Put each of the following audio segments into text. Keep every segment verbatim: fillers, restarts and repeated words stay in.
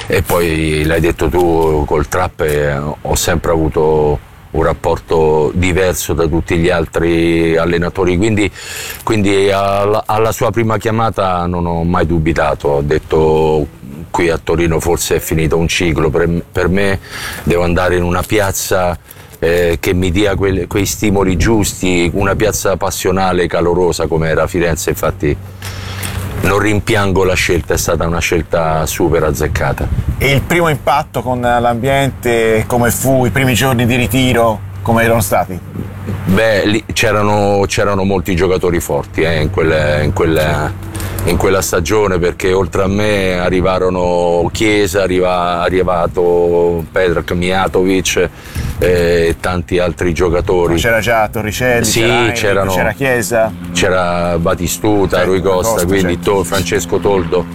e poi l'hai detto tu, col trap eh, ho sempre avuto un rapporto diverso da tutti gli altri allenatori, quindi, quindi alla, alla sua prima chiamata non ho mai dubitato, ho detto qui a Torino forse è finito un ciclo, per, per me devo andare in una piazza eh, che mi dia quei, quei stimoli giusti, una piazza passionale, calorosa come era Firenze, infatti non rimpiango la scelta, è stata una scelta super azzeccata. E il primo impatto con l'ambiente, come fu, i primi giorni di ritiro, come erano stati? Beh, lì c'erano, c'erano molti giocatori forti eh, in, quelle, in, quelle, in quella stagione, perché oltre a me arrivarono Chiesa, arriva, arrivato Predrag Mijatovic e eh, tanti altri giocatori. Ma c'era già Torricelli, sì, c'era, c'erano, c'era Chiesa, c'era Batistuta, sì, Rui Costa, Costa, quindi certo. Tol, Francesco Toldo.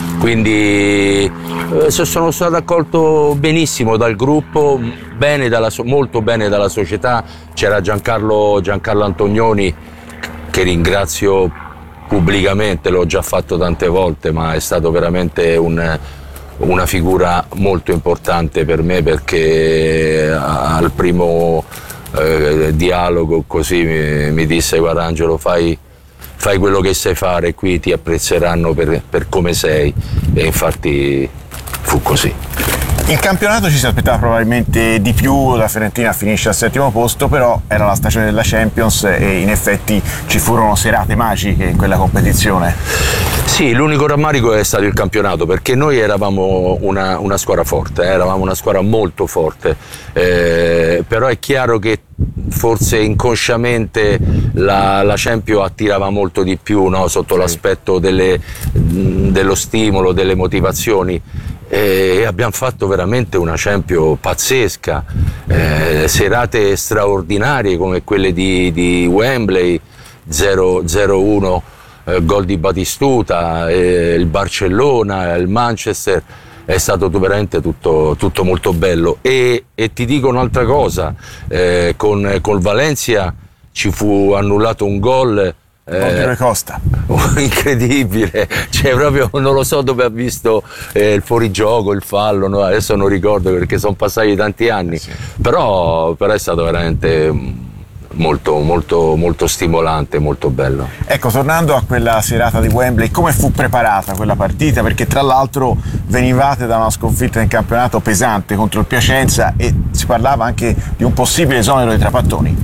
Quindi eh, sono stato accolto benissimo dal gruppo, bene dalla, molto bene dalla società. C'era Giancarlo, Giancarlo Antonioni, che ringrazio pubblicamente, l'ho già fatto tante volte, ma è stato veramente un, una figura molto importante per me, perché al primo eh, dialogo così mi, mi disse: guarda Angelo, fai fai quello che sai fare, qui ti apprezzeranno per, per come sei, e infatti fu così. In campionato ci si aspettava probabilmente di più, la Fiorentina finisce al settimo posto, però era la stagione della Champions e in effetti ci furono serate magiche in quella competizione. Sì, l'unico rammarico è stato il campionato, perché noi eravamo una, una squadra forte, eh, eravamo una squadra molto forte, eh, però è chiaro che forse inconsciamente la, la Champions attirava molto di più, no? Sotto sì. l'aspetto delle, dello stimolo, delle motivazioni, e abbiamo fatto veramente una Champions pazzesca, eh, serate straordinarie come quelle di, di Wembley, zero uno, eh, gol di Batistuta, eh, il Barcellona, il Manchester. È stato veramente tutto, tutto molto bello, e, e ti dico un'altra cosa, eh, con col Valencia ci fu annullato un gol eh, Rui Costa incredibile, cioè proprio non lo so dove ha visto eh, il fuorigioco, il fallo, no? Adesso non ricordo perché sono passati tanti anni, eh sì. però, però è stato veramente molto molto molto stimolante, molto bello. Ecco, tornando a quella serata di Wembley, come fu preparata quella partita? Perché tra l'altro venivate da una sconfitta in campionato pesante contro il Piacenza e si parlava anche di un possibile esonero dei Trapattoni.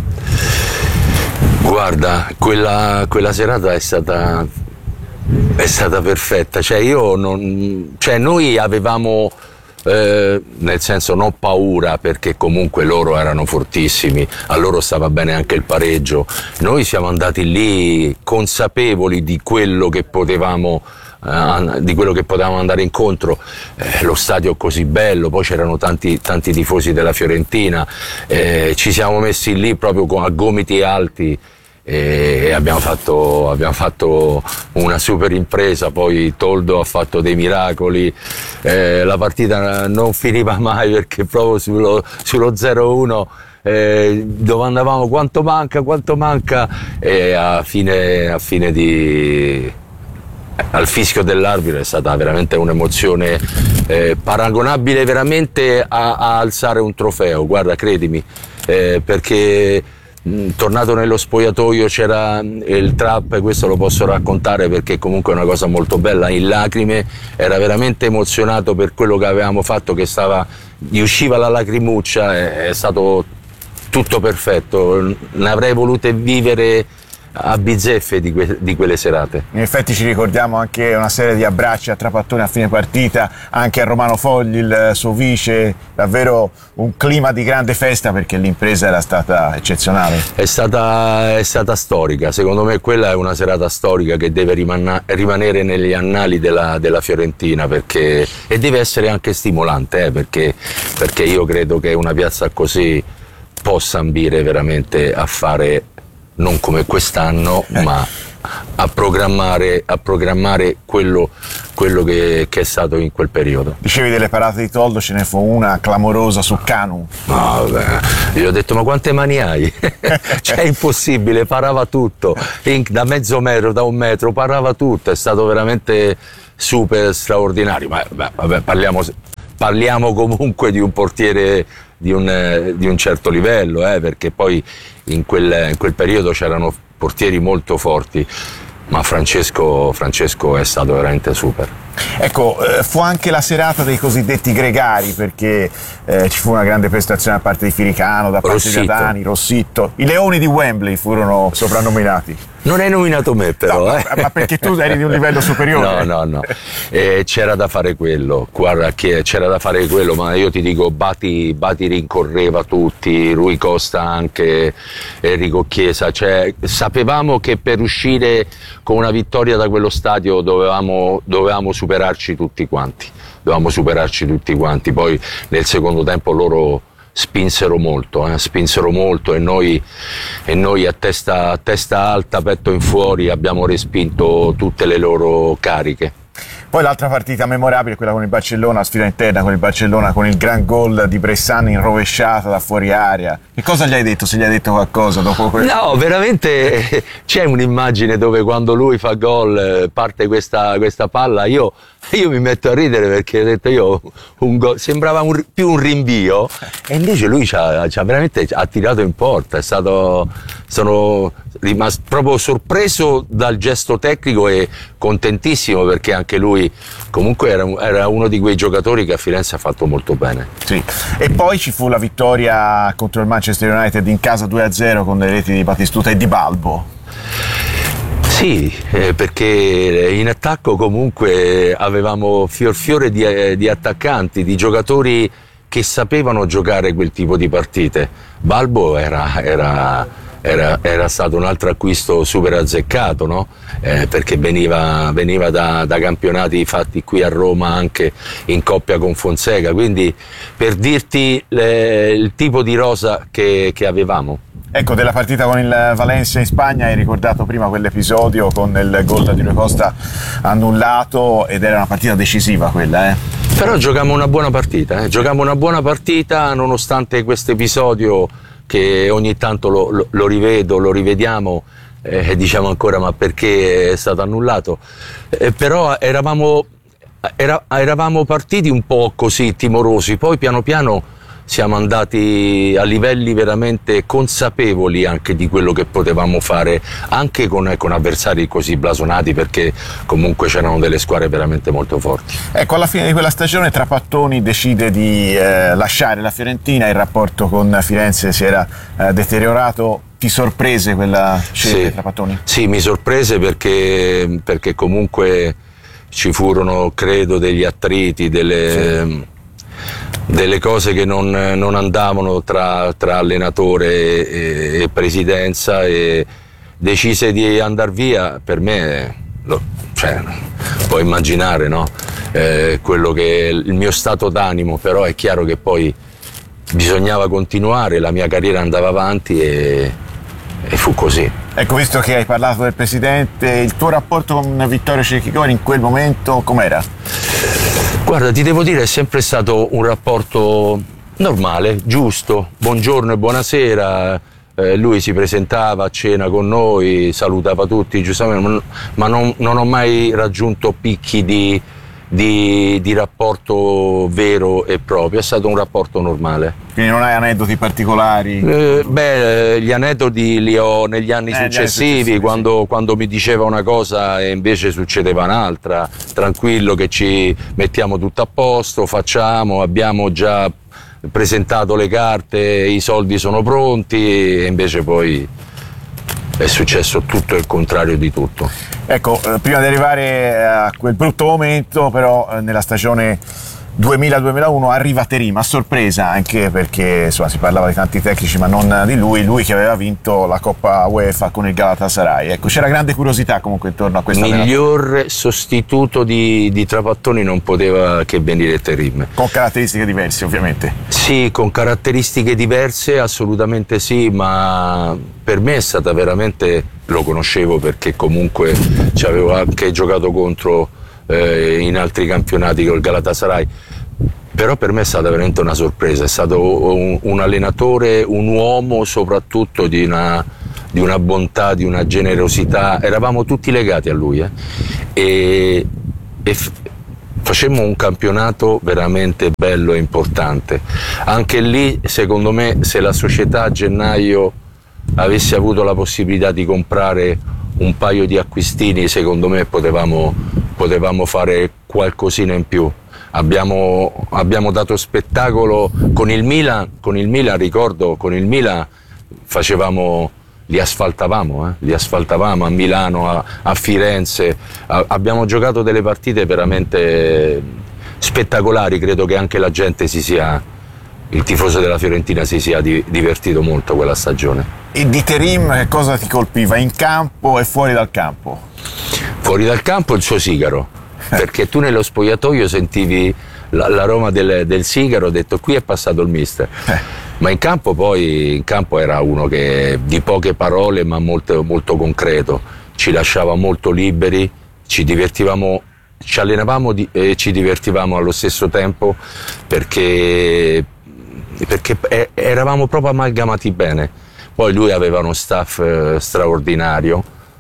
Guarda, quella, quella serata è stata è stata perfetta, cioè io non cioè noi avevamo Eh, nel senso non paura, perché comunque loro erano fortissimi, a loro stava bene anche il pareggio. Noi siamo andati lì consapevoli di quello che potevamo eh, di quello che potevamo andare incontro, eh, lo stadio così bello, poi c'erano tanti, tanti tifosi della Fiorentina, eh, ci siamo messi lì proprio a gomiti alti e abbiamo fatto, abbiamo fatto una super impresa. Poi Toldo ha fatto dei miracoli, eh, la partita non finiva mai, perché proprio sullo, sullo zero uno eh, domandavamo quanto manca, quanto manca, e a fine, a fine di al fischio dell'arbitro è stata veramente un'emozione eh, paragonabile veramente a, a alzare un trofeo, guarda, credimi, eh, perché tornato nello spogliatoio c'era il trap, questo lo posso raccontare perché comunque è una cosa molto bella, in lacrime, era veramente emozionato per quello che avevamo fatto, che stava, gli usciva la lacrimuccia, è, è stato tutto perfetto, ne avrei volute vivere a bizzeffe di, que di quelle serate. In effetti ci ricordiamo anche una serie di abbracci a Trapattoni a fine partita, anche a Romano Fogli, il suo vice, davvero un clima di grande festa, perché l'impresa era stata eccezionale. È stata, è stata storica, secondo me quella è una serata storica che deve rimanere negli annali della, della Fiorentina, perché, e deve essere anche stimolante, eh, perché, perché io credo che una piazza così possa ambire veramente a fare, non come quest'anno, ma a programmare, a programmare quello, quello che, che è stato in quel periodo. Dicevi delle parate di Toldo, ce ne fu una clamorosa su Canu. No, beh, io ho detto: ma quante mani hai? Cioè, è impossibile, parava tutto, in, da mezzo metro, da un metro, parava tutto, è stato veramente super straordinario. Ma beh, vabbè, parliamo parliamo comunque di un portiere di un, di un certo livello, eh, perché poi in quel, in quel periodo c'erano portieri molto forti, ma Francesco, Francesco è stato veramente super. Ecco, eh, fu anche la serata dei cosiddetti gregari, perché eh, ci fu una grande prestazione da parte di Firicano, da parte Rossitto. di Adani, Rossitto. I Leoni di Wembley furono soprannominati. Non hai nominato me però, No, eh. ma perché tu eri di un livello superiore? No, no, no. Eh, c'era da fare quello, guarda che c'era da fare quello, ma io ti dico, Bati, Bati rincorreva tutti, Rui Costa anche, Enrico Chiesa, cioè sapevamo che per uscire con una vittoria da quello stadio dovevamo, dovevamo superarci tutti quanti, dovevamo superarci tutti quanti, poi nel secondo tempo loro spinsero molto, eh, spinsero molto e noi, e noi a, testa, a testa alta, petto in fuori abbiamo respinto tutte le loro cariche. Poi l'altra partita memorabile è quella con il Barcellona, la sfida interna con il Barcellona, con il gran gol di Bressan in rovesciata da fuori area. Che cosa gli hai detto, se gli hai detto qualcosa dopo questo? No, veramente c'è un'immagine dove quando lui fa gol parte questa, questa palla, io, io mi metto a ridere perché ho detto io un gol, sembrava un, più un rinvio e invece lui ci ha, ci ha veramente ha tirato in porta, è stato, sono rimasto proprio sorpreso dal gesto tecnico e contentissimo perché anche lui comunque era, era uno di quei giocatori che a Firenze ha fatto molto bene. Sì. E poi ci fu la vittoria contro il Manchester United in casa due a zero con le reti di Batistuta e di Balbo. Sì, eh, perché in attacco comunque avevamo fior fiore di, eh, di attaccanti, di giocatori che sapevano giocare quel tipo di partite. Balbo era, era, era, era stato un altro acquisto super azzeccato, no? Eh, perché veniva, veniva da, da campionati fatti qui a Roma anche in coppia con Fonseca, quindi per dirti le, il tipo di rosa che, che avevamo. Ecco, della partita con il Valencia in Spagna hai ricordato prima quell'episodio con il gol di Rui Costa annullato ed era una partita decisiva quella, eh? Però giocammo una buona partita, eh? giocammo una buona partita nonostante questo episodio che ogni tanto lo, lo, lo rivedo, lo rivediamo e eh, diciamo ancora ma perché è stato annullato, eh, però eravamo, era, eravamo partiti un po' così timorosi, poi piano piano siamo andati a livelli veramente consapevoli anche di quello che potevamo fare, anche con, con avversari così blasonati, perché comunque c'erano delle squadre veramente molto forti. Ecco, alla fine di quella stagione Trapattoni decide di eh, lasciare la Fiorentina, il rapporto con Firenze si era eh, deteriorato. Ti sorprese quella scelta di Sì, Trapattoni? sì, mi sorprese perché, perché comunque ci furono, credo, degli attriti, delle... Sì. delle cose che non, non andavano tra, tra allenatore e, e presidenza e decise di andare via. Per me, lo, cioè, puoi immaginare, no? Eh, quello che è il mio stato d'animo, però è chiaro che poi bisognava continuare, la mia carriera andava avanti e, e fu così. Ecco, visto che hai parlato del presidente, il tuo rapporto con Vittorio Cecchicori in quel momento com'era? Guarda, ti devo dire, è sempre stato un rapporto normale, giusto, buongiorno e buonasera, eh, lui si presentava a cena con noi, salutava tutti, giustamente, ma non, non ho mai raggiunto picchi di, di, di rapporto vero e proprio, è stato un rapporto normale. Quindi non hai aneddoti particolari? Eh, beh, gli aneddoti li ho negli anni eh, successivi, successivi quando, sì. quando mi diceva una cosa e invece succedeva un'altra. Tranquillo che ci mettiamo tutto a posto, facciamo, abbiamo già presentato le carte, i soldi sono pronti e invece poi è successo tutto il contrario di tutto. Ecco, eh, prima di arrivare a quel brutto momento, però eh, nella stagione duemila duemilauno arriva Terim a sorpresa, anche perché insomma, si parlava di tanti tecnici ma non di lui, lui che aveva vinto la Coppa UEFA con il Galatasaray. Ecco, c'era grande curiosità comunque intorno a questa miglior allenatore. Sostituto di, di Trapattoni non poteva che venire Terim. Con caratteristiche diverse ovviamente. Sì, con caratteristiche diverse, assolutamente sì, ma per me è stata veramente, lo conoscevo perché comunque ci avevo anche giocato contro eh, in altri campionati col Galatasaray, però per me è stata veramente una sorpresa, è stato un, un allenatore, un uomo soprattutto di una, di una bontà, di una generosità, eravamo tutti legati a lui eh? e, e facemmo un campionato veramente bello e importante. Anche lì, secondo me, se la società a gennaio avesse avuto la possibilità di comprare un paio di acquistini, secondo me potevamo, potevamo fare qualcosina in più. Abbiamo, abbiamo dato spettacolo con il Milan, con il Milan ricordo, con il Milan facevamo, li asfaltavamo, eh? li asfaltavamo a Milano, a, a Firenze, a, abbiamo giocato delle partite veramente spettacolari, credo che anche la gente si sia, il tifoso della Fiorentina si sia di, divertito molto quella stagione. E di Terim che cosa ti colpiva, in campo e fuori dal campo? Fuori dal campo il suo sigaro. Perché tu nello spogliatoio sentivi l'aroma del, del sigaro, ho detto qui è passato il mister. Eh. Ma in campo poi in campo era uno che di poche parole ma molto, molto concreto, ci lasciava molto liberi, ci divertivamo, ci allenavamo di, e ci divertivamo allo stesso tempo perché, perché eravamo proprio amalgamati bene. Poi lui aveva uno staff eh, straordinario,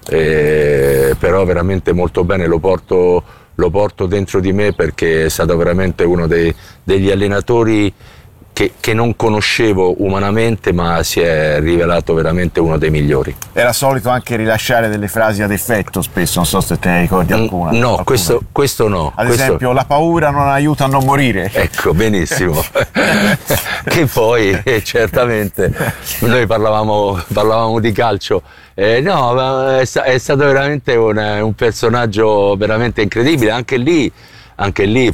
eh, però veramente molto bene, lo porto lo porto dentro di me perché è stato veramente uno dei, degli allenatori che, che non conoscevo umanamente, ma si è rivelato veramente uno dei migliori. Era solito anche rilasciare delle frasi ad effetto spesso, non so se te ne ricordi alcuna. No, alcuna. Questo, questo no. Ad questo... esempio, la paura non aiuta a non morire. Ecco, benissimo. Che poi, eh, certamente, noi parlavamo, parlavamo di calcio. Eh, no, è, è stato veramente un, un personaggio veramente incredibile, anche lì, anche lì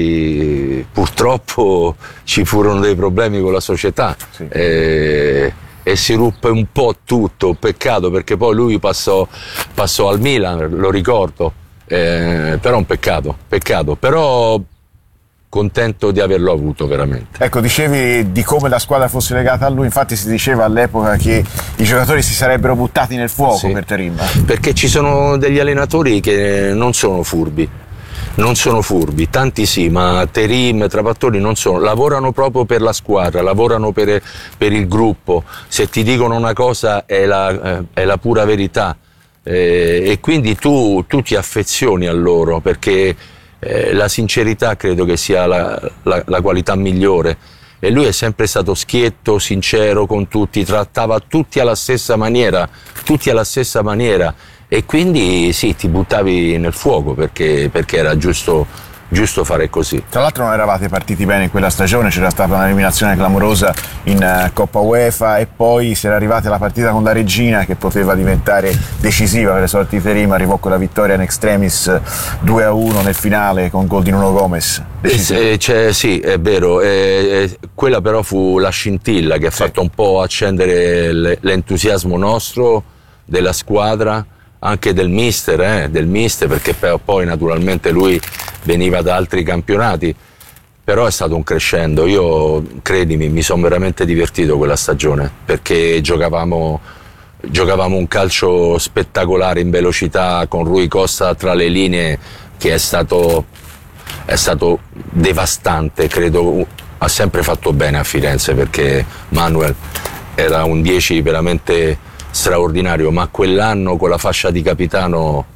poi purtroppo ci furono dei problemi con la società, sì. eh, e si ruppe un po' tutto, peccato perché poi lui passò, passò al Milan, lo ricordo, eh, però un peccato, peccato, però contento di averlo avuto veramente. Ecco, dicevi di come la squadra fosse legata a lui, infatti si diceva all'epoca che i giocatori si sarebbero buttati nel fuoco, sì, per Terim. Perché ci sono degli allenatori che non sono furbi, non sono furbi, tanti sì, ma Terim, Trapattoni non sono, lavorano proprio per la squadra, lavorano per, per il gruppo, se ti dicono una cosa è la, è la pura verità, eh, e quindi tu, tu ti affezioni a loro perché Eh, la sincerità credo che sia la, la, la qualità migliore, e lui è sempre stato schietto, sincero con tutti, trattava tutti alla stessa maniera, tutti alla stessa maniera, e quindi sì, ti buttavi nel fuoco perché, perché era giusto, giusto fare così. Tra l'altro non eravate partiti bene in quella stagione, c'era stata un'eliminazione clamorosa in uh, Coppa UEFA e poi si era arrivati alla partita con la Regina che poteva diventare decisiva per le sorti di Terim, arrivò con la vittoria in extremis due a uno nel finale con gol di Nuno Gomez. Eh, cioè, sì, è vero, eh, eh, quella però fu la scintilla che ha sì. fatto un po' accendere l'entusiasmo nostro, della squadra, anche del mister, eh, del mister, perché poi naturalmente lui veniva da altri campionati, però è stato un crescendo. Io, credimi, mi sono veramente divertito quella stagione, perché giocavamo, giocavamo un calcio spettacolare in velocità con Rui Costa tra le linee, che è stato, è stato devastante, credo ha sempre fatto bene a Firenze, perché Manuel era un dieci veramente straordinario, ma quell'anno con la fascia di capitano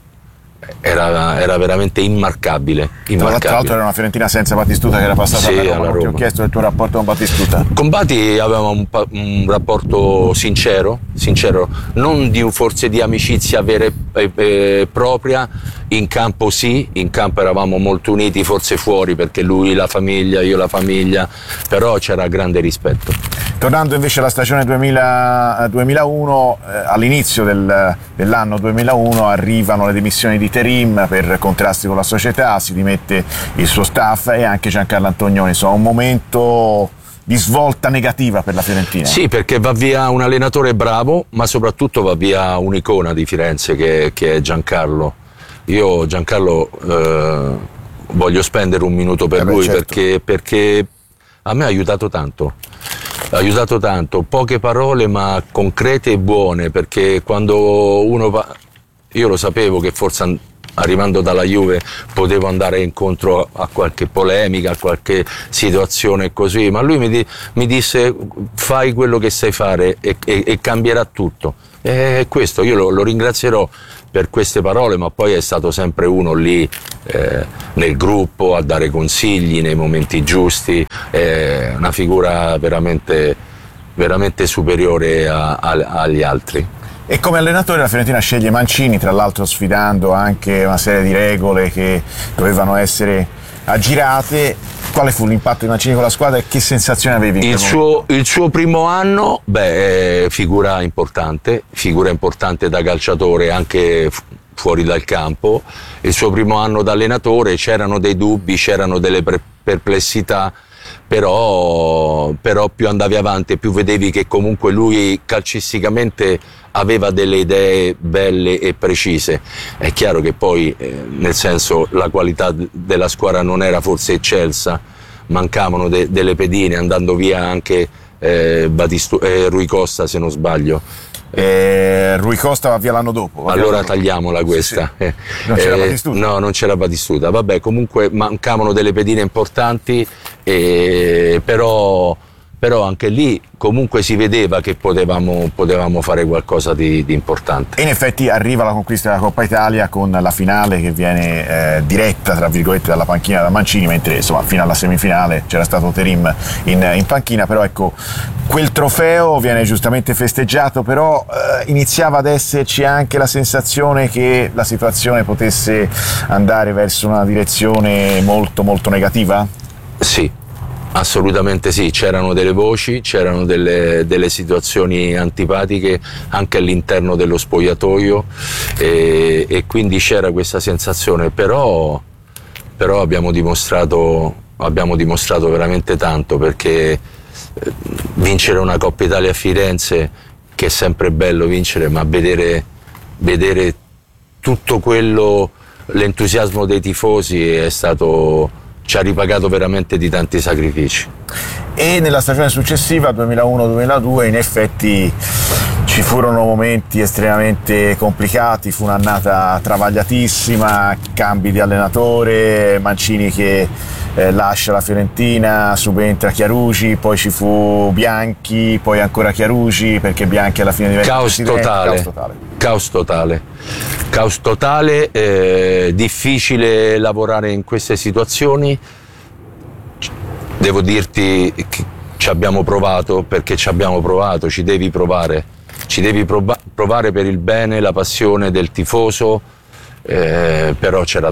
era, era veramente immarcabile, immarcabile. Tra l'altro era una Fiorentina senza Battistuta che era passata sì, alla Roma. Roma. Ti ho chiesto del tuo rapporto con Battistuta. Con Batti avevamo un, un rapporto sincero, sincero, non di forse di amicizia vera e eh, propria. In campo sì, in campo eravamo molto uniti, forse fuori perché lui la famiglia, io la famiglia, però c'era grande rispetto. Tornando invece alla stagione duemila, duemilauno, eh, all'inizio del, dell'anno duemilauno arrivano le dimissioni di Terim per contrasti con la società, si dimette il suo staff e anche Giancarlo Antonioni, insomma un momento di svolta negativa per la Fiorentina. Sì, perché va via un allenatore bravo, ma soprattutto va via un'icona di Firenze che, che è Giancarlo. Io Giancarlo eh, voglio spendere un minuto per eh beh, lui certo. perché, perché a me ha aiutato tanto. Ha aiutato tanto, poche parole ma concrete e buone, perché quando uno va... io lo sapevo che forse arrivando dalla Juve potevo andare incontro a qualche polemica, a qualche situazione così, ma lui mi, di, mi disse fai quello che sai fare e, e, e cambierà tutto. E questo io lo, lo ringrazierò per queste parole, ma poi è stato sempre uno lì eh, nel gruppo a dare consigli nei momenti giusti, è una figura veramente, veramente superiore a, a, agli altri. E come allenatore la Fiorentina sceglie Mancini, tra l'altro sfidando anche una serie di regole che dovevano essere aggirate. Quale fu l'impatto di Mancini con la squadra e che sensazione avevi? Il suo, il suo primo anno, beh, figura importante, figura importante da calciatore anche fuori dal campo. Il suo primo anno da allenatore c'erano dei dubbi, c'erano delle perplessità, però, però più andavi avanti, più vedevi che comunque lui calcisticamente aveva delle idee belle e precise. È chiaro che poi, eh, nel senso, la qualità della squadra non era forse eccelsa, mancavano de delle pedine, andando via anche eh, Batistu eh, Rui Costa, se non sbaglio. Eh, Rui Costa va via l'anno dopo. Va allora dopo. tagliamola questa. Sì, sì. Non c'era eh, Batistuta? No, non c'era Batistuta. Vabbè, comunque mancavano delle pedine importanti, eh, però, però anche lì comunque si vedeva che potevamo, potevamo fare qualcosa di, di importante. E in effetti arriva la conquista della Coppa Italia con la finale che viene eh, diretta, tra virgolette, dalla panchina da Mancini, mentre insomma fino alla semifinale c'era stato Terim in, in panchina, però ecco, quel trofeo viene giustamente festeggiato, però eh, iniziava ad esserci anche la sensazione che la situazione potesse andare verso una direzione molto molto negativa? Sì. Assolutamente sì, c'erano delle voci, c'erano delle, delle situazioni antipatiche anche all'interno dello spogliatoio e, e quindi c'era questa sensazione, però, però abbiamo, dimostrato, abbiamo dimostrato veramente tanto, perché vincere una Coppa Italia a Firenze, che è sempre bello vincere, ma vedere, vedere tutto quello, l'entusiasmo dei tifosi è stato... ci ha ripagato veramente di tanti sacrifici. E nella stagione successiva, duemilauno duemiladue, in effetti ci furono momenti estremamente complicati, fu un'annata travagliatissima, cambi di allenatore, Mancini che eh, lascia la Fiorentina, subentra Chiarugi, poi ci fu Bianchi, poi ancora Chiarugi, perché Bianchi alla fine diventa caos totale. Caos totale. Caos totale. Caos totale, eh, difficile lavorare in queste situazioni. Devo dirti che ci abbiamo provato, perché ci abbiamo provato, ci devi provare, ci devi provare per il bene, la passione del tifoso, eh, però c'era,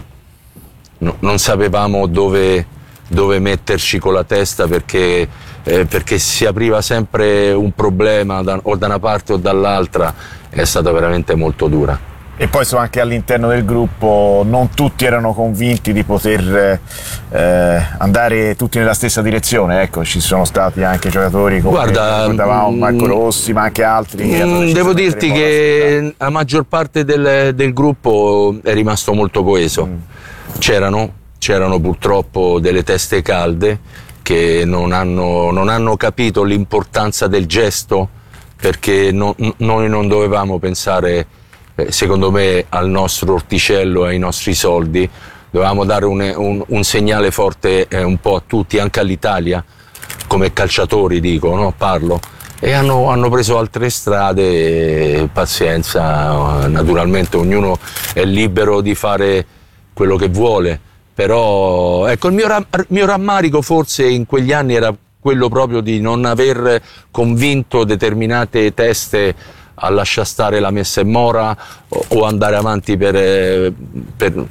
no, non sapevamo dove, dove metterci con la testa, perché, eh, perché si apriva sempre un problema da, o da una parte o dall'altra, è stata veramente molto dura. E poi so anche all'interno del gruppo non tutti erano convinti di poter eh, andare tutti nella stessa direzione, ecco, ci sono stati anche giocatori come Guarda, Marco Rossi, ma anche altri che mh, devo dirti che la maggior parte del, del gruppo è rimasto molto coeso. mm. c'erano c'erano purtroppo delle teste calde che non hanno, non hanno capito l'importanza del gesto, perché no, noi non dovevamo pensare, secondo me, al nostro orticello e ai nostri soldi, dovevamo dare un, un, un segnale forte eh, un po' a tutti, anche all'Italia, come calciatori dico, no? Parlo, e hanno, hanno preso altre strade, e pazienza, naturalmente ognuno è libero di fare quello che vuole, però ecco, il mio, ram, mio rammarico forse in quegli anni era quello proprio di non aver convinto determinate teste a lasciare stare la messa in mora o andare avanti per, per,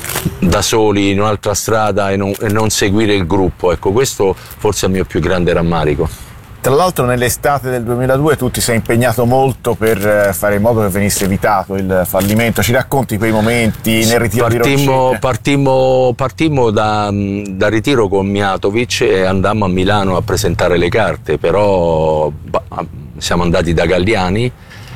da soli in un'altra strada e non, e non seguire il gruppo. Ecco, questo forse è il mio più grande rammarico. Tra l'altro nell'estate del duemiladue tu ti sei impegnato molto per fare in modo che venisse evitato il fallimento. Ci racconti quei momenti nel ritiro partimmo, di Roccette? Partimmo, partimmo da, da ritiro con Mijatovic e andammo a Milano a presentare le carte, però siamo andati da Galliani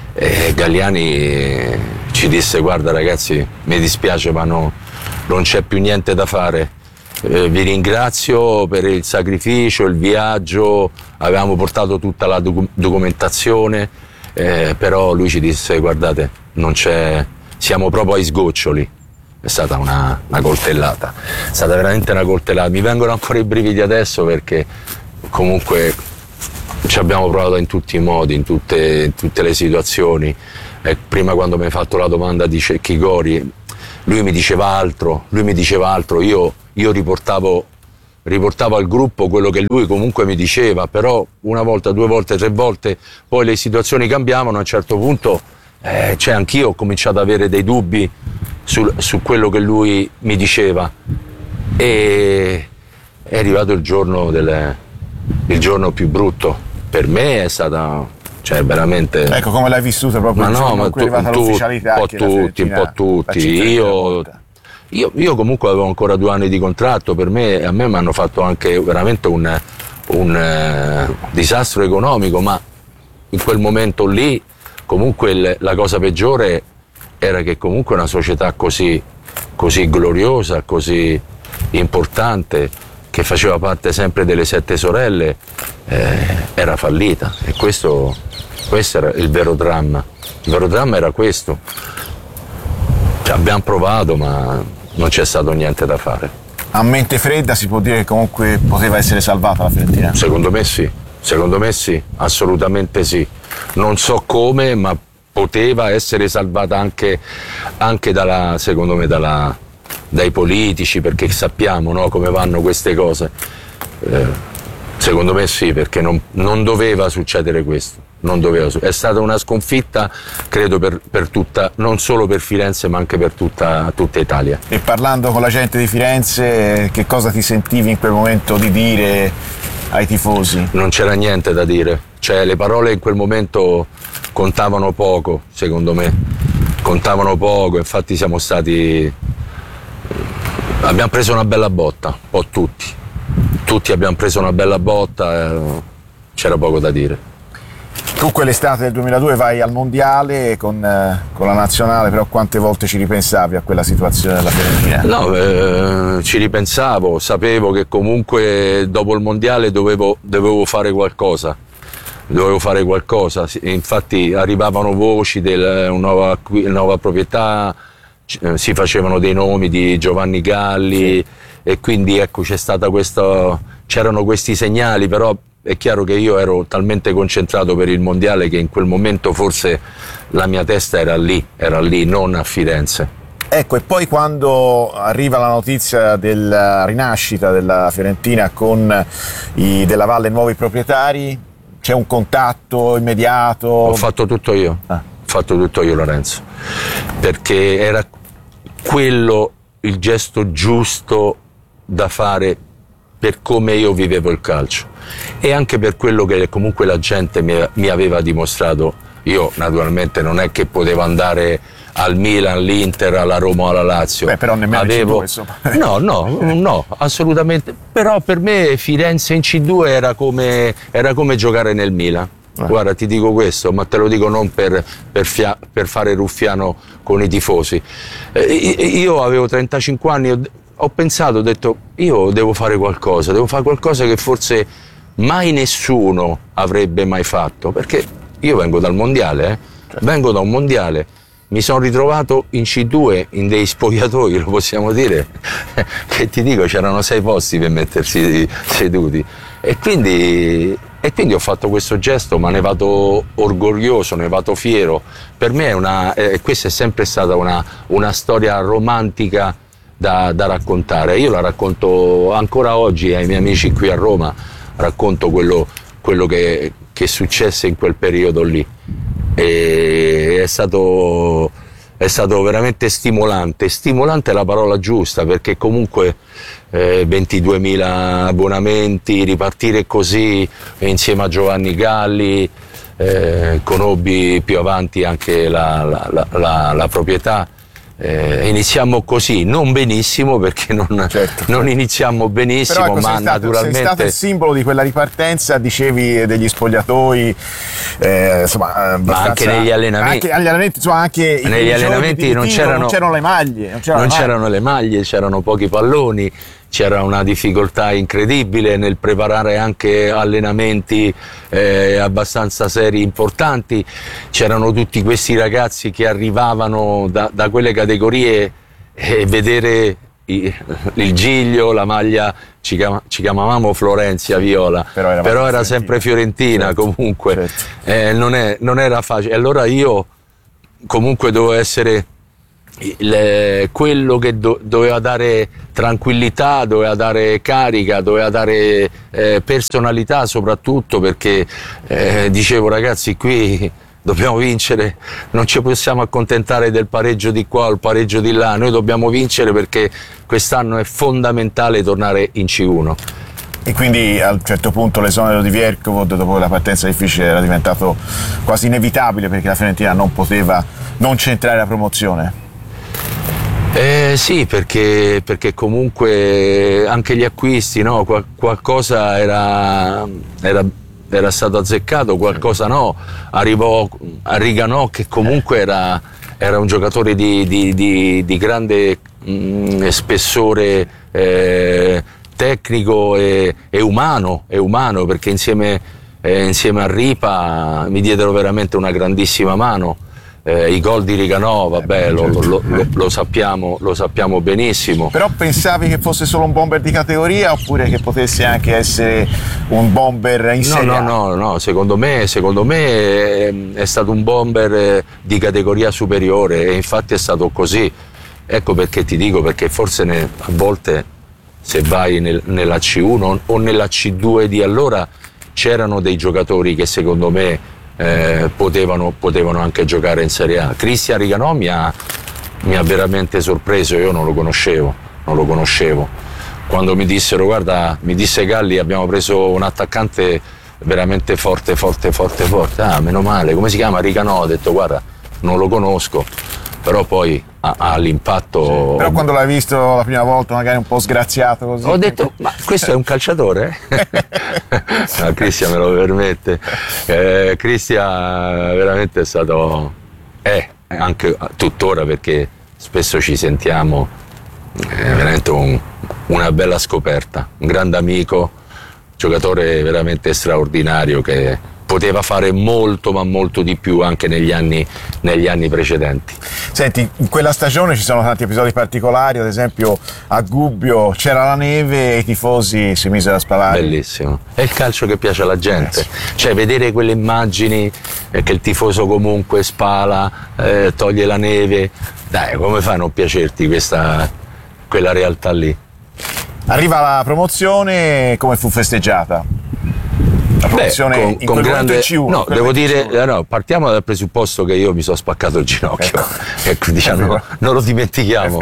e Galliani ci disse: guarda ragazzi, mi dispiace ma no, non c'è più niente da fare, eh, vi ringrazio per il sacrificio, il viaggio, avevamo portato tutta la doc documentazione, eh, però lui ci disse: guardate, non c'è, siamo proprio ai sgoccioli, è stata una, una coltellata, è stata veramente una coltellata. Mi vengono ancora i brividi adesso perché comunque ci abbiamo provato in tutti i modi, in tutte, in tutte le situazioni. E prima, quando mi hai fatto la domanda di Cecchi Gori, lui mi diceva altro, lui mi diceva altro, io, io riportavo, riportavo al gruppo quello che lui comunque mi diceva, però una volta, due volte, tre volte, poi le situazioni cambiavano, a un certo punto eh, cioè anch'io ho cominciato ad avere dei dubbi su, su quello che lui mi diceva, e è arrivato il giorno, del, il giorno più brutto. Per me è stata... Cioè, veramente... Ecco, come l'hai vissuta proprio ma il no, giorno ma in cui è arrivata tu, l'ufficialità? un po' tutti, un po' tutti. Io, io, io comunque avevo ancora due anni di contratto, per me, a me mi hanno fatto anche veramente un, un eh, disastro economico, ma in quel momento lì comunque il, la cosa peggiore era che comunque una società così, così gloriosa, così importante, che faceva parte sempre delle sette sorelle, eh, era fallita, e questo... Questo era il vero dramma, il vero dramma era questo. Cioè, abbiamo provato, ma non c'è stato niente da fare. A mente fredda si può dire che comunque poteva essere salvata la Fiorentina? Secondo me sì, secondo me sì, assolutamente sì. Non so come, ma poteva essere salvata anche, anche dalla, secondo me, dalla, dai politici, perché sappiamo, no, come vanno queste cose. Eh, secondo me sì, perché non, non doveva succedere questo. Non doveva, è stata una sconfitta, credo, per, per tutta, non solo per Firenze, ma anche per tutta, tutta Italia. E parlando con la gente di Firenze, che cosa ti sentivi in quel momento di dire ai tifosi? Non c'era niente da dire, cioè le parole in quel momento contavano poco, secondo me, contavano poco. Infatti siamo stati, abbiamo preso una bella botta, un po' tutti, tutti abbiamo preso una bella botta, eh, c'era poco da dire. Tu quell'estate del duemiladue vai al mondiale con, eh, con la nazionale, però quante volte ci ripensavi a quella situazione della Fiorentina? No, eh, ci ripensavo, sapevo che comunque dopo il mondiale dovevo, dovevo fare qualcosa, dovevo fare qualcosa, infatti arrivavano voci della nuova, nuova proprietà, si facevano dei nomi di Giovanni Galli, sì. E quindi ecco c'è stata questa, c'erano questi segnali, però è chiaro che io ero talmente concentrato per il mondiale che in quel momento forse la mia testa era lì, era lì, non a Firenze. Ecco, e poi quando arriva la notizia della rinascita della Fiorentina con i Della Valle nuovi proprietari, c'è un contatto immediato? Ho fatto tutto io, ah. ho fatto tutto io, Lorenzo, perché era quello il gesto giusto da fare per come io vivevo il calcio e anche per quello che comunque la gente mi, mi aveva dimostrato. Io naturalmente non è che potevo andare al Milan, all'Inter, alla Roma o alla Lazio. Beh, però nemmeno avevo... in C due, insomma. No, no, no, assolutamente. Però per me Firenze in C due era come, era come giocare nel Milan. Eh. Guarda, ti dico questo, ma te lo dico non per, per, fia... per fare ruffiano con i tifosi. Eh, io avevo trentacinque anni, ho, ho pensato, ho detto, io devo fare qualcosa, devo fare qualcosa che forse mai nessuno avrebbe mai fatto, perché io vengo dal mondiale, eh? Certo. Vengo da un mondiale, mi sono ritrovato in C due, in dei spogliatoi, lo possiamo dire, che ti dico c'erano sei posti per mettersi seduti, e quindi, e quindi ho fatto questo gesto, ma ne vado orgoglioso, ne vado fiero. Per me è una, eh, questa è sempre stata una, una storia romantica da, da raccontare. Io la racconto ancora oggi ai miei amici qui a Roma, racconto quello, quello che, che successe in quel periodo lì, e è stato, è stato veramente stimolante. Stimolante è la parola giusta, perché comunque eh, ventiduemila abbonamenti, ripartire così insieme a Giovanni Galli, eh, conobbi più avanti anche la, la, la, la, la proprietà. Eh, iniziamo così, non benissimo, perché non, certo, non certo. iniziamo benissimo, però, ecco, ma sei stato, naturalmente sei stato il simbolo di quella ripartenza, dicevi, degli spogliatoi, eh, insomma, ma anche negli allenamenti, anche, agli allenamenti insomma, anche negli allenamenti non c'erano, non c'erano le maglie, non c'erano, non le, c'erano maglie. le maglie, c'erano pochi palloni, c'era una difficoltà incredibile nel preparare anche allenamenti eh, abbastanza seri, importanti. C'erano tutti questi ragazzi che arrivavano da, da quelle categorie e vedere i, il Giglio, la maglia, ci, chiama, ci chiamavamo Florenzia Viola, però era, però era sempre fiorentina, certo, comunque, certo. Eh, non, è, non era facile. Allora io comunque dovevo essere il, quello che do, doveva dare tranquillità, doveva dare carica, doveva dare eh, personalità soprattutto, perché eh, dicevo ragazzi, qui dobbiamo vincere, non ci possiamo accontentare del pareggio di qua o il pareggio di là, noi dobbiamo vincere perché quest'anno è fondamentale tornare in C uno. E quindi a un certo punto l'esonero di Vierkovod dopo la partenza difficile era diventato quasi inevitabile, perché la Fiorentina non poteva non centrare la promozione. Eh, sì, perché, perché comunque anche gli acquisti, no? Qual- qualcosa era, era, era stato azzeccato, qualcosa no. Arrivò a Riganò, che comunque era, era un giocatore di, di, di, di grande mh, spessore eh, tecnico e, e umano, e umano, perché insieme, eh, insieme a Ripa mi diedero veramente una grandissima mano. Eh, I gol di Riganò, vabbè, lo, lo, lo, lo, sappiamo, lo sappiamo benissimo. Però pensavi che fosse solo un bomber di categoria, oppure che potesse anche essere un bomber in Serie A? No, no, no, no, secondo me, secondo me è, è stato un bomber di categoria superiore, e infatti è stato così. Ecco perché ti dico, perché forse ne, a volte se vai nel, nella C uno o nella C due di allora c'erano dei giocatori che secondo me Eh, potevano, potevano anche giocare in Serie A. Cristian Riganò mi ha, mi ha veramente sorpreso, io non lo conoscevo, non lo conoscevo. Quando mi dissero, guarda, mi disse Galli, abbiamo preso un attaccante veramente forte, forte, forte, forte. Ah, meno male, come si chiama? Riganò. Ho detto, guarda, non lo conosco, però poi ha, ha l'impatto. Sì, però quando l'hai visto la prima volta magari un po' sgraziato così. Ho detto, ma questo è un calciatore? No, Cristian me lo permette. Eh, Cristian veramente è stato, è anche tuttora, perché spesso ci sentiamo, è veramente un, una bella scoperta, un grande amico, giocatore veramente straordinario che poteva fare molto ma molto di più anche negli anni, negli anni precedenti. Senti, in quella stagione ci sono tanti episodi particolari, ad esempio a Gubbio c'era la neve e i tifosi si misero a spalare. Bellissimo, è il calcio che piace alla gente, cioè vedere quelle immagini eh, che il tifoso comunque spala, eh, toglie la neve, dai, come fa a non piacerti questa, quella realtà lì? Arriva la promozione, come fu festeggiata? La promozione Beh, con, in con grande C uno, no, devo dire, eh, no, partiamo dal presupposto che io mi sono spaccato il ginocchio, ecco. Ecco, diciamo, non lo dimentichiamo.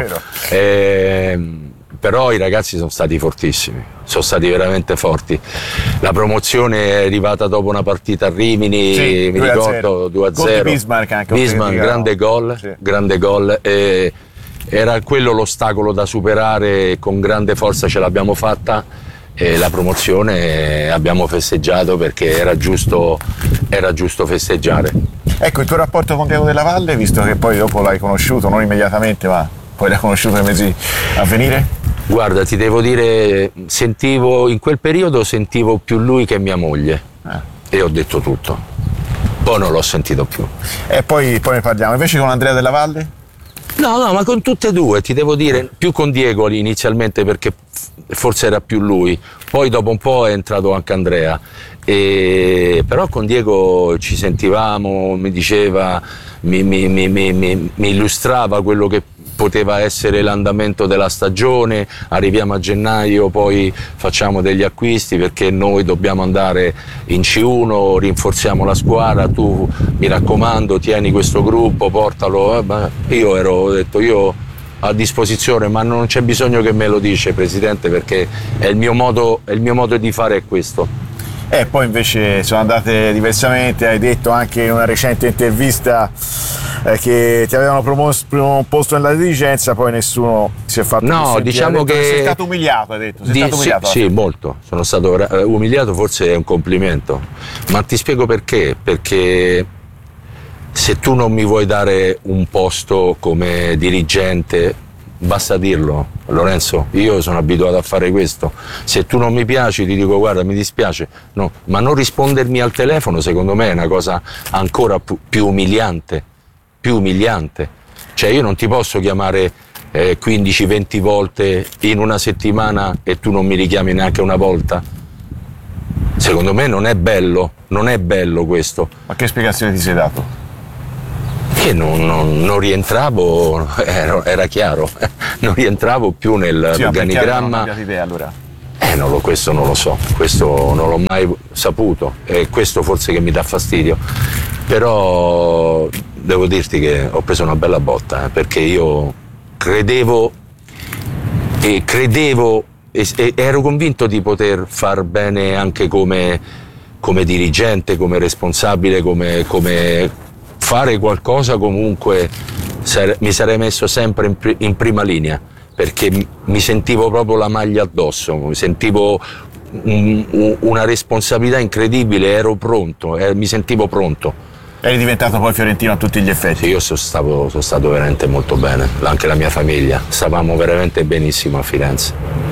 Eh, però i ragazzi sono stati fortissimi, sono stati veramente forti. La promozione è arrivata dopo una partita a Rimini, sì, mi ricordo due a zero. Bismarck, anche Bismarck, grande gol, sì. grande gol. Eh, era quello l'ostacolo da superare, con grande forza ce l'abbiamo fatta. E la promozione abbiamo festeggiato perché era giusto, era giusto festeggiare. Ecco, il tuo rapporto con Diego Della Valle, visto che poi dopo l'hai conosciuto, non immediatamente, ma poi l'hai conosciuto nei mesi a venire? Guarda, ti devo dire, sentivo in quel periodo sentivo più lui che mia moglie, eh. e ho detto tutto. Poi non l'ho sentito più. E poi, poi ne parliamo. Invece con Andrea Della Valle? No, no, ma con tutte e due, ti devo dire, più con Diego inizialmente perché forse era più lui, poi dopo un po' è entrato anche Andrea, e, però con Diego ci sentivamo, mi diceva, mi, mi, mi, mi, mi illustrava quello che poteva essere l'andamento della stagione, arriviamo a gennaio, poi facciamo degli acquisti perché noi dobbiamo andare in C uno, rinforziamo la squadra, tu mi raccomando tieni questo gruppo, portalo, eh, io ero, ho detto io a disposizione, ma non c'è bisogno che me lo dice Presidente, perché è il mio modo, è il mio modo di fare è questo. E eh, poi invece sono andate diversamente, hai detto anche in una recente intervista eh, che ti avevano proposto nella dirigenza, poi nessuno si è fatto no, diciamo che sei stato umiliato, hai detto, sei di, stato umiliato sì, sì, molto, sono stato umiliato, forse è un complimento, ma ti spiego perché, perché se tu non mi vuoi dare un posto come dirigente, basta dirlo, Lorenzo, io sono abituato a fare questo, se tu non mi piaci ti dico guarda mi dispiace, no, ma non rispondermi al telefono secondo me è una cosa ancora più umiliante, più umiliante, cioè io non ti posso chiamare eh, quindici venti volte in una settimana e tu non mi richiami neanche una volta? Secondo me non è bello, non è bello questo. Ma che spiegazione ti sei dato? Che non, non, non rientravo, era, era chiaro, non rientravo più nell'organigramma. Sì, idea, allora. Eh, non lo, questo non lo so, questo non l'ho mai saputo, e questo forse che mi dà fastidio. Però devo dirti che ho preso una bella botta, eh, perché io credevo e credevo e, e ero convinto di poter far bene anche come, come dirigente, come responsabile, come, come fare qualcosa comunque. Sare, mi sarei messo sempre in, pri, in prima linea, perché mi sentivo proprio la maglia addosso, mi sentivo un, un, una responsabilità incredibile, ero pronto, eh, mi sentivo pronto. Eri diventato poi fiorentino a tutti gli effetti. Sì, io sono stato, sono stato veramente molto bene, anche la mia famiglia, stavamo veramente benissimo a Firenze.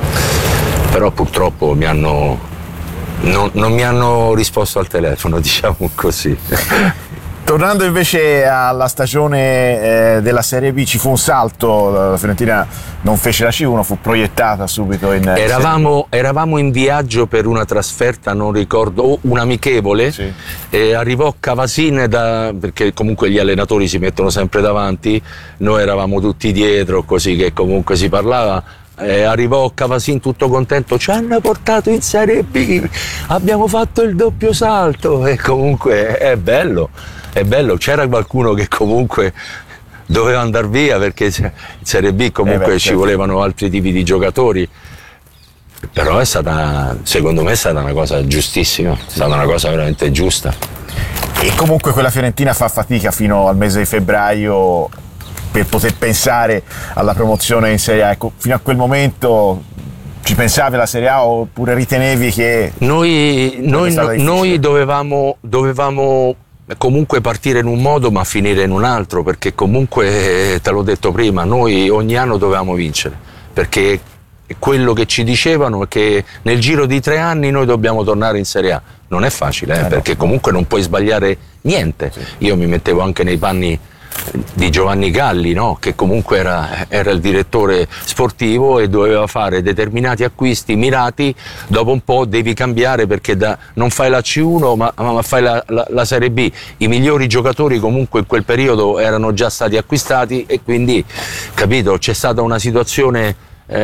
Però purtroppo mi hanno, non, non mi hanno risposto al telefono, diciamo così. Tornando invece alla stagione eh, della Serie B, ci fu un salto, la Fiorentina non fece la C uno, fu proiettata subito in eravamo, eravamo in viaggio per una trasferta, non ricordo, un amichevole, sì. E arrivò Cavasin, da, perché comunque gli allenatori si mettono sempre davanti, noi eravamo tutti dietro, così che comunque si parlava. Eh, arrivò Cavasin tutto contento, ci hanno portato in Serie B, abbiamo fatto il doppio salto, e comunque è bello. È bello, c'era qualcuno che comunque doveva andare via, perché in Serie B comunque eh beh, ci certo. volevano altri tipi di giocatori, però è stata, secondo me è stata una cosa giustissima, è stata una cosa veramente giusta. E comunque quella Fiorentina fa fatica fino al mese di febbraio per poter pensare alla promozione in Serie A. Ecco, fino a quel momento ci pensavi alla Serie A, oppure ritenevi che noi, noi, noi dovevamo, dovevamo comunque partire in un modo ma finire in un altro, perché comunque, te l'ho detto prima, noi ogni anno dovevamo vincere, perché quello che ci dicevano è che nel giro di tre anni noi dobbiamo tornare in Serie A. Non è facile, eh, eh perché no. comunque non puoi sbagliare niente. Sì. Io mi mettevo anche nei panni di Giovanni Galli, no? Che comunque era, era il direttore sportivo e doveva fare determinati acquisti mirati. Dopo un po' devi cambiare, perché da, non fai la C uno ma, ma fai la, la, la Serie B. I migliori giocatori comunque in quel periodo erano già stati acquistati, e quindi, capito, c'è stata una situazione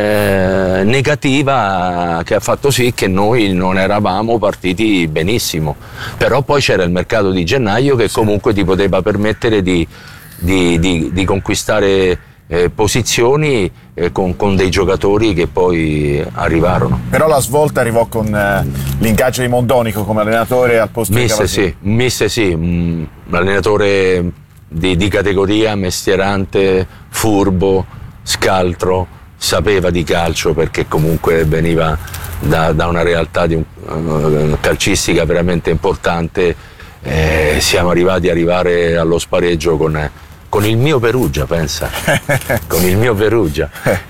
eh, negativa che ha fatto sì che noi non eravamo partiti benissimo. Però poi c'era il mercato di gennaio che comunque ti poteva permettere di Di, di, di conquistare eh, posizioni eh, con, con dei giocatori che poi arrivarono. Però la svolta arrivò con eh, l'ingaggio di Mondonico come allenatore al posto di Cavasin. Sì, Misse sì, un allenatore di, di categoria, mestierante, furbo, scaltro, sapeva di calcio, perché comunque veniva da, da una realtà di un, uh, calcistica veramente importante. Eh, siamo arrivati a arrivare allo spareggio con con il mio Perugia, pensa, con il mio Perugia,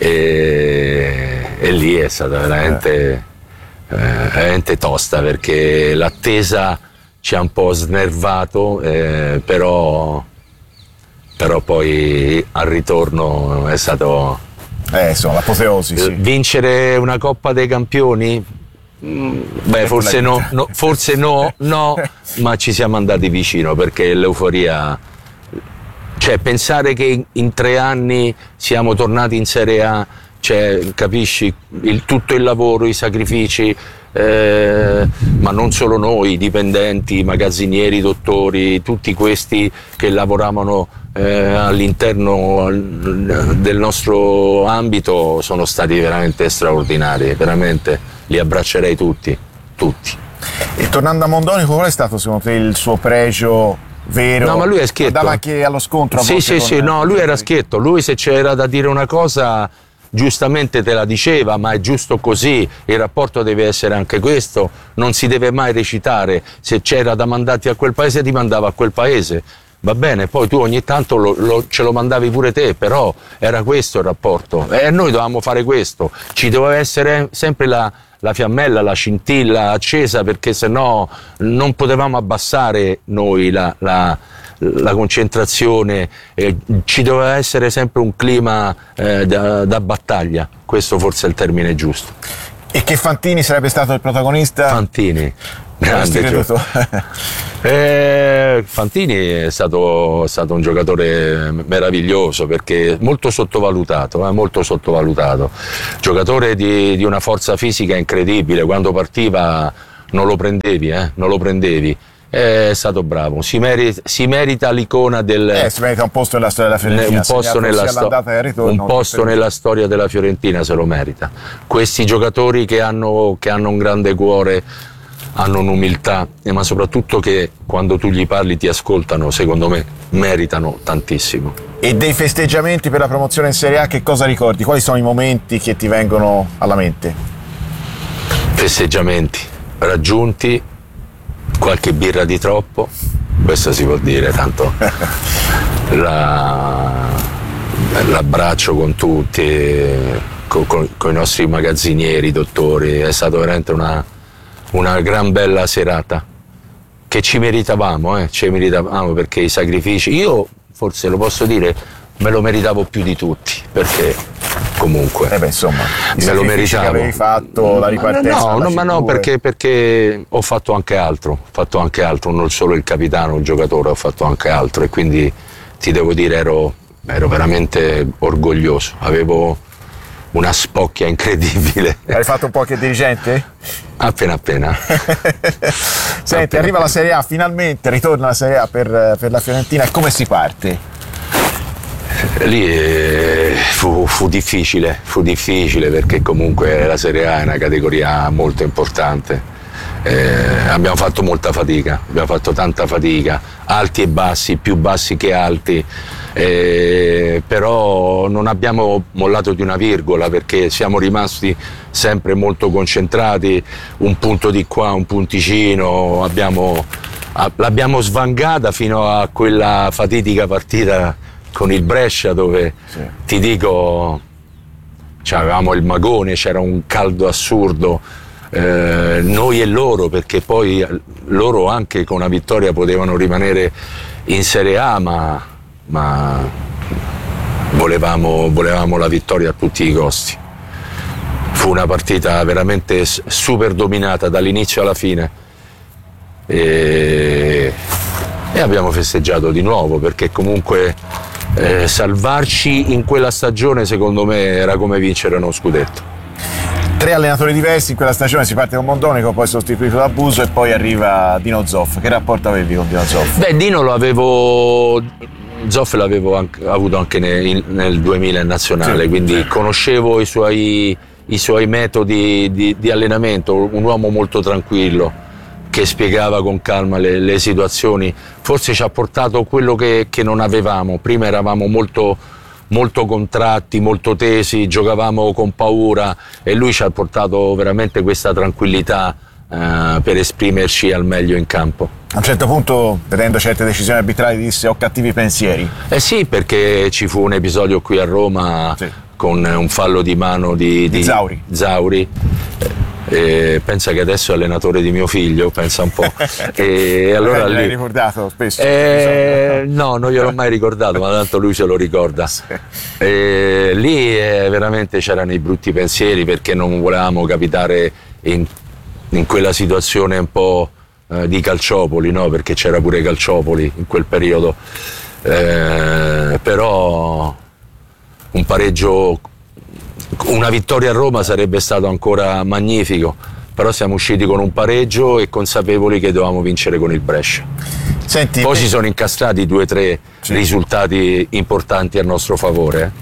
e, e lì è stata veramente, eh, veramente tosta, perché l'attesa ci ha un po' snervato, eh, però, però poi al ritorno è stato eh, insomma, l'apoteosi, sì. Vincere una Coppa dei Campioni? Mm, beh, forse no, no, forse no, no, ma ci siamo andati vicino, perché l'euforia, cioè pensare che in, in tre anni siamo tornati in Serie A, cioè, capisci, il, tutto il lavoro, i sacrifici, eh, ma non solo noi, i dipendenti, i magazzinieri, i dottori, tutti questi che lavoravano eh, all'interno del nostro ambito sono stati veramente straordinari, veramente li abbraccerei tutti, tutti. E tornando a Mondonico, qual è stato secondo te il suo pregio vero? No, ma lui è schietto. Andava anche allo scontro a sì, sì, con... sì, no, lui era schietto. Lui, se c'era da dire una cosa, giustamente te la diceva, ma è giusto così, il rapporto deve essere anche questo, non si deve mai recitare. Se c'era da mandarti a quel paese, ti mandava a quel paese, va bene, poi tu ogni tanto lo, lo, ce lo mandavi pure te, però era questo il rapporto, e noi dovevamo fare questo, ci doveva essere sempre la, la fiammella, la scintilla accesa, perché sennò non potevamo abbassare noi la, la, la concentrazione, eh, ci doveva essere sempre un clima eh, da, da battaglia, questo forse è il termine giusto. E che Fantini sarebbe stato il protagonista? Fantini, grande eh, Fantini è stato, è stato un giocatore meraviglioso, perché molto sottovalutato, eh, molto sottovalutato, giocatore di, di una forza fisica incredibile, quando partiva non lo prendevi, eh, non lo prendevi. È stato bravo, si merita, si merita l'icona del. Eh, si merita un posto nella storia della Fiorentina. Un posto, nella, sto, ritorno, un posto nella storia della Fiorentina se lo merita. Questi giocatori che hanno, che hanno un grande cuore, hanno un'umiltà, ma soprattutto che quando tu gli parli ti ascoltano, secondo me meritano tantissimo. E dei festeggiamenti per la promozione in Serie A, che cosa ricordi? Quali sono i momenti che ti vengono alla mente? Festeggiamenti raggiunti, qualche birra di troppo, questo si può dire, tanto la, l'abbraccio con tutti, con, con, con i nostri magazzinieri, dottori, è stata veramente una, una gran bella serata che ci meritavamo, eh, ci meritavamo, perché i sacrifici, io forse lo posso dire, me lo meritavo più di tutti, perché comunque eh beh, insomma, me lo meritavo. Che avevi fatto, la ripartenza, no, no, ma no, perché, perché ho fatto anche altro, ho fatto anche altro, non solo il capitano, il giocatore, ho fatto anche altro, e quindi ti devo dire ero, ero veramente orgoglioso, avevo una spocchia incredibile. Hai fatto un po' che dirigente? Appena appena. Senti, appena arriva appena. la Serie A, finalmente ritorna la Serie A per, per la Fiorentina, e come si parte? Lì eh, fu, fu difficile, fu difficile perché comunque la Serie A è una categoria molto importante. Eh, abbiamo fatto molta fatica, abbiamo fatto tanta fatica, alti e bassi, più bassi che alti, eh, però non abbiamo mollato di una virgola, perché siamo rimasti sempre molto concentrati, un punto di qua, un punticino, abbiamo, l'abbiamo svangata fino a quella fatidica partita con il Brescia, dove sì. ti dico, cioè, avevamo il magone, c'era un caldo assurdo, eh, noi e loro, perché poi loro anche con una vittoria potevano rimanere in Serie A, ma, ma volevamo, volevamo la vittoria a tutti i costi. Fu una partita veramente super dominata dall'inizio alla fine, e, e abbiamo festeggiato di nuovo, perché comunque Eh, salvarci in quella stagione secondo me era come vincere uno scudetto. Tre allenatori diversi in quella stagione, si parte con Mondonico, poi sostituito da Buso, e poi arriva Dino Zoff. Che rapporto avevi con Dino Zoff? Beh, Dino lo avevo, Zoff l'avevo anche, avuto anche nel, nel duemila in nazionale, sì, quindi sì. conoscevo i suoi, i suoi metodi di, di allenamento, un uomo molto tranquillo, che spiegava con calma le, le situazioni. Forse ci ha portato quello che, che non avevamo. Prima eravamo molto, molto contratti, molto tesi, giocavamo con paura, e lui ci ha portato veramente questa tranquillità eh, per esprimerci al meglio in campo. A un certo punto, vedendo certe decisioni arbitrali, disse: ho cattivi pensieri. Eh sì, perché ci fu un episodio qui a Roma, sì, con un fallo di mano di, di, di Zauri. Zauri. E pensa che adesso è allenatore di mio figlio, pensa un po'. E allora lì, l'hai ricordato spesso? Eh, no, non gliel'ho mai ricordato, ma tanto lui se lo ricorda. Sì. E lì eh, veramente c'erano i brutti pensieri, perché non volevamo capitare in, in quella situazione un po' eh, di Calciopoli, no? Perché c'era pure Calciopoli in quel periodo. Eh, però un pareggio, una vittoria a Roma sarebbe stato ancora magnifico, però siamo usciti con un pareggio e consapevoli che dovevamo vincere con il Brescia. Senti, poi te... si sono incastrati due o tre sì. risultati importanti a nostro favore.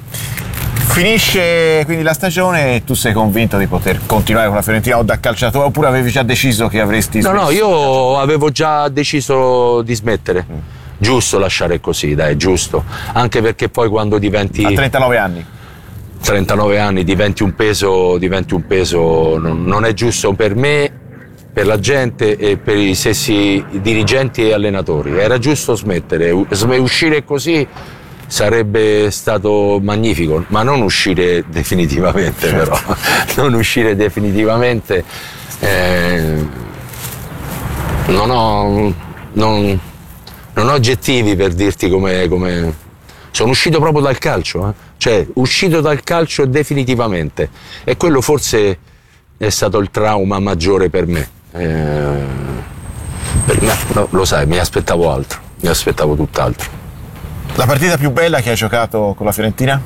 Finisce quindi la stagione e tu sei convinto di poter continuare con la Fiorentina, o da calciatore, oppure avevi già deciso che avresti smesso? No, no, io avevo già deciso di smettere. Mm. Giusto lasciare così, dai, giusto. Anche perché poi quando diventi... A trentanove anni. trentanove anni diventi un peso, diventi un peso, non, non è giusto per me, per la gente e per i stessi dirigenti e allenatori. Era giusto smettere, uscire così sarebbe stato magnifico, ma non uscire definitivamente, certo. Però non uscire definitivamente. Eh, non ho non, non ho aggettivi per dirti come, come... sono uscito proprio dal calcio, eh? Cioè uscito dal calcio definitivamente, e quello forse è stato il trauma maggiore per me. Eh, per me no, lo sai, mi aspettavo altro, mi aspettavo tutt'altro. La partita più bella che hai giocato con la Fiorentina?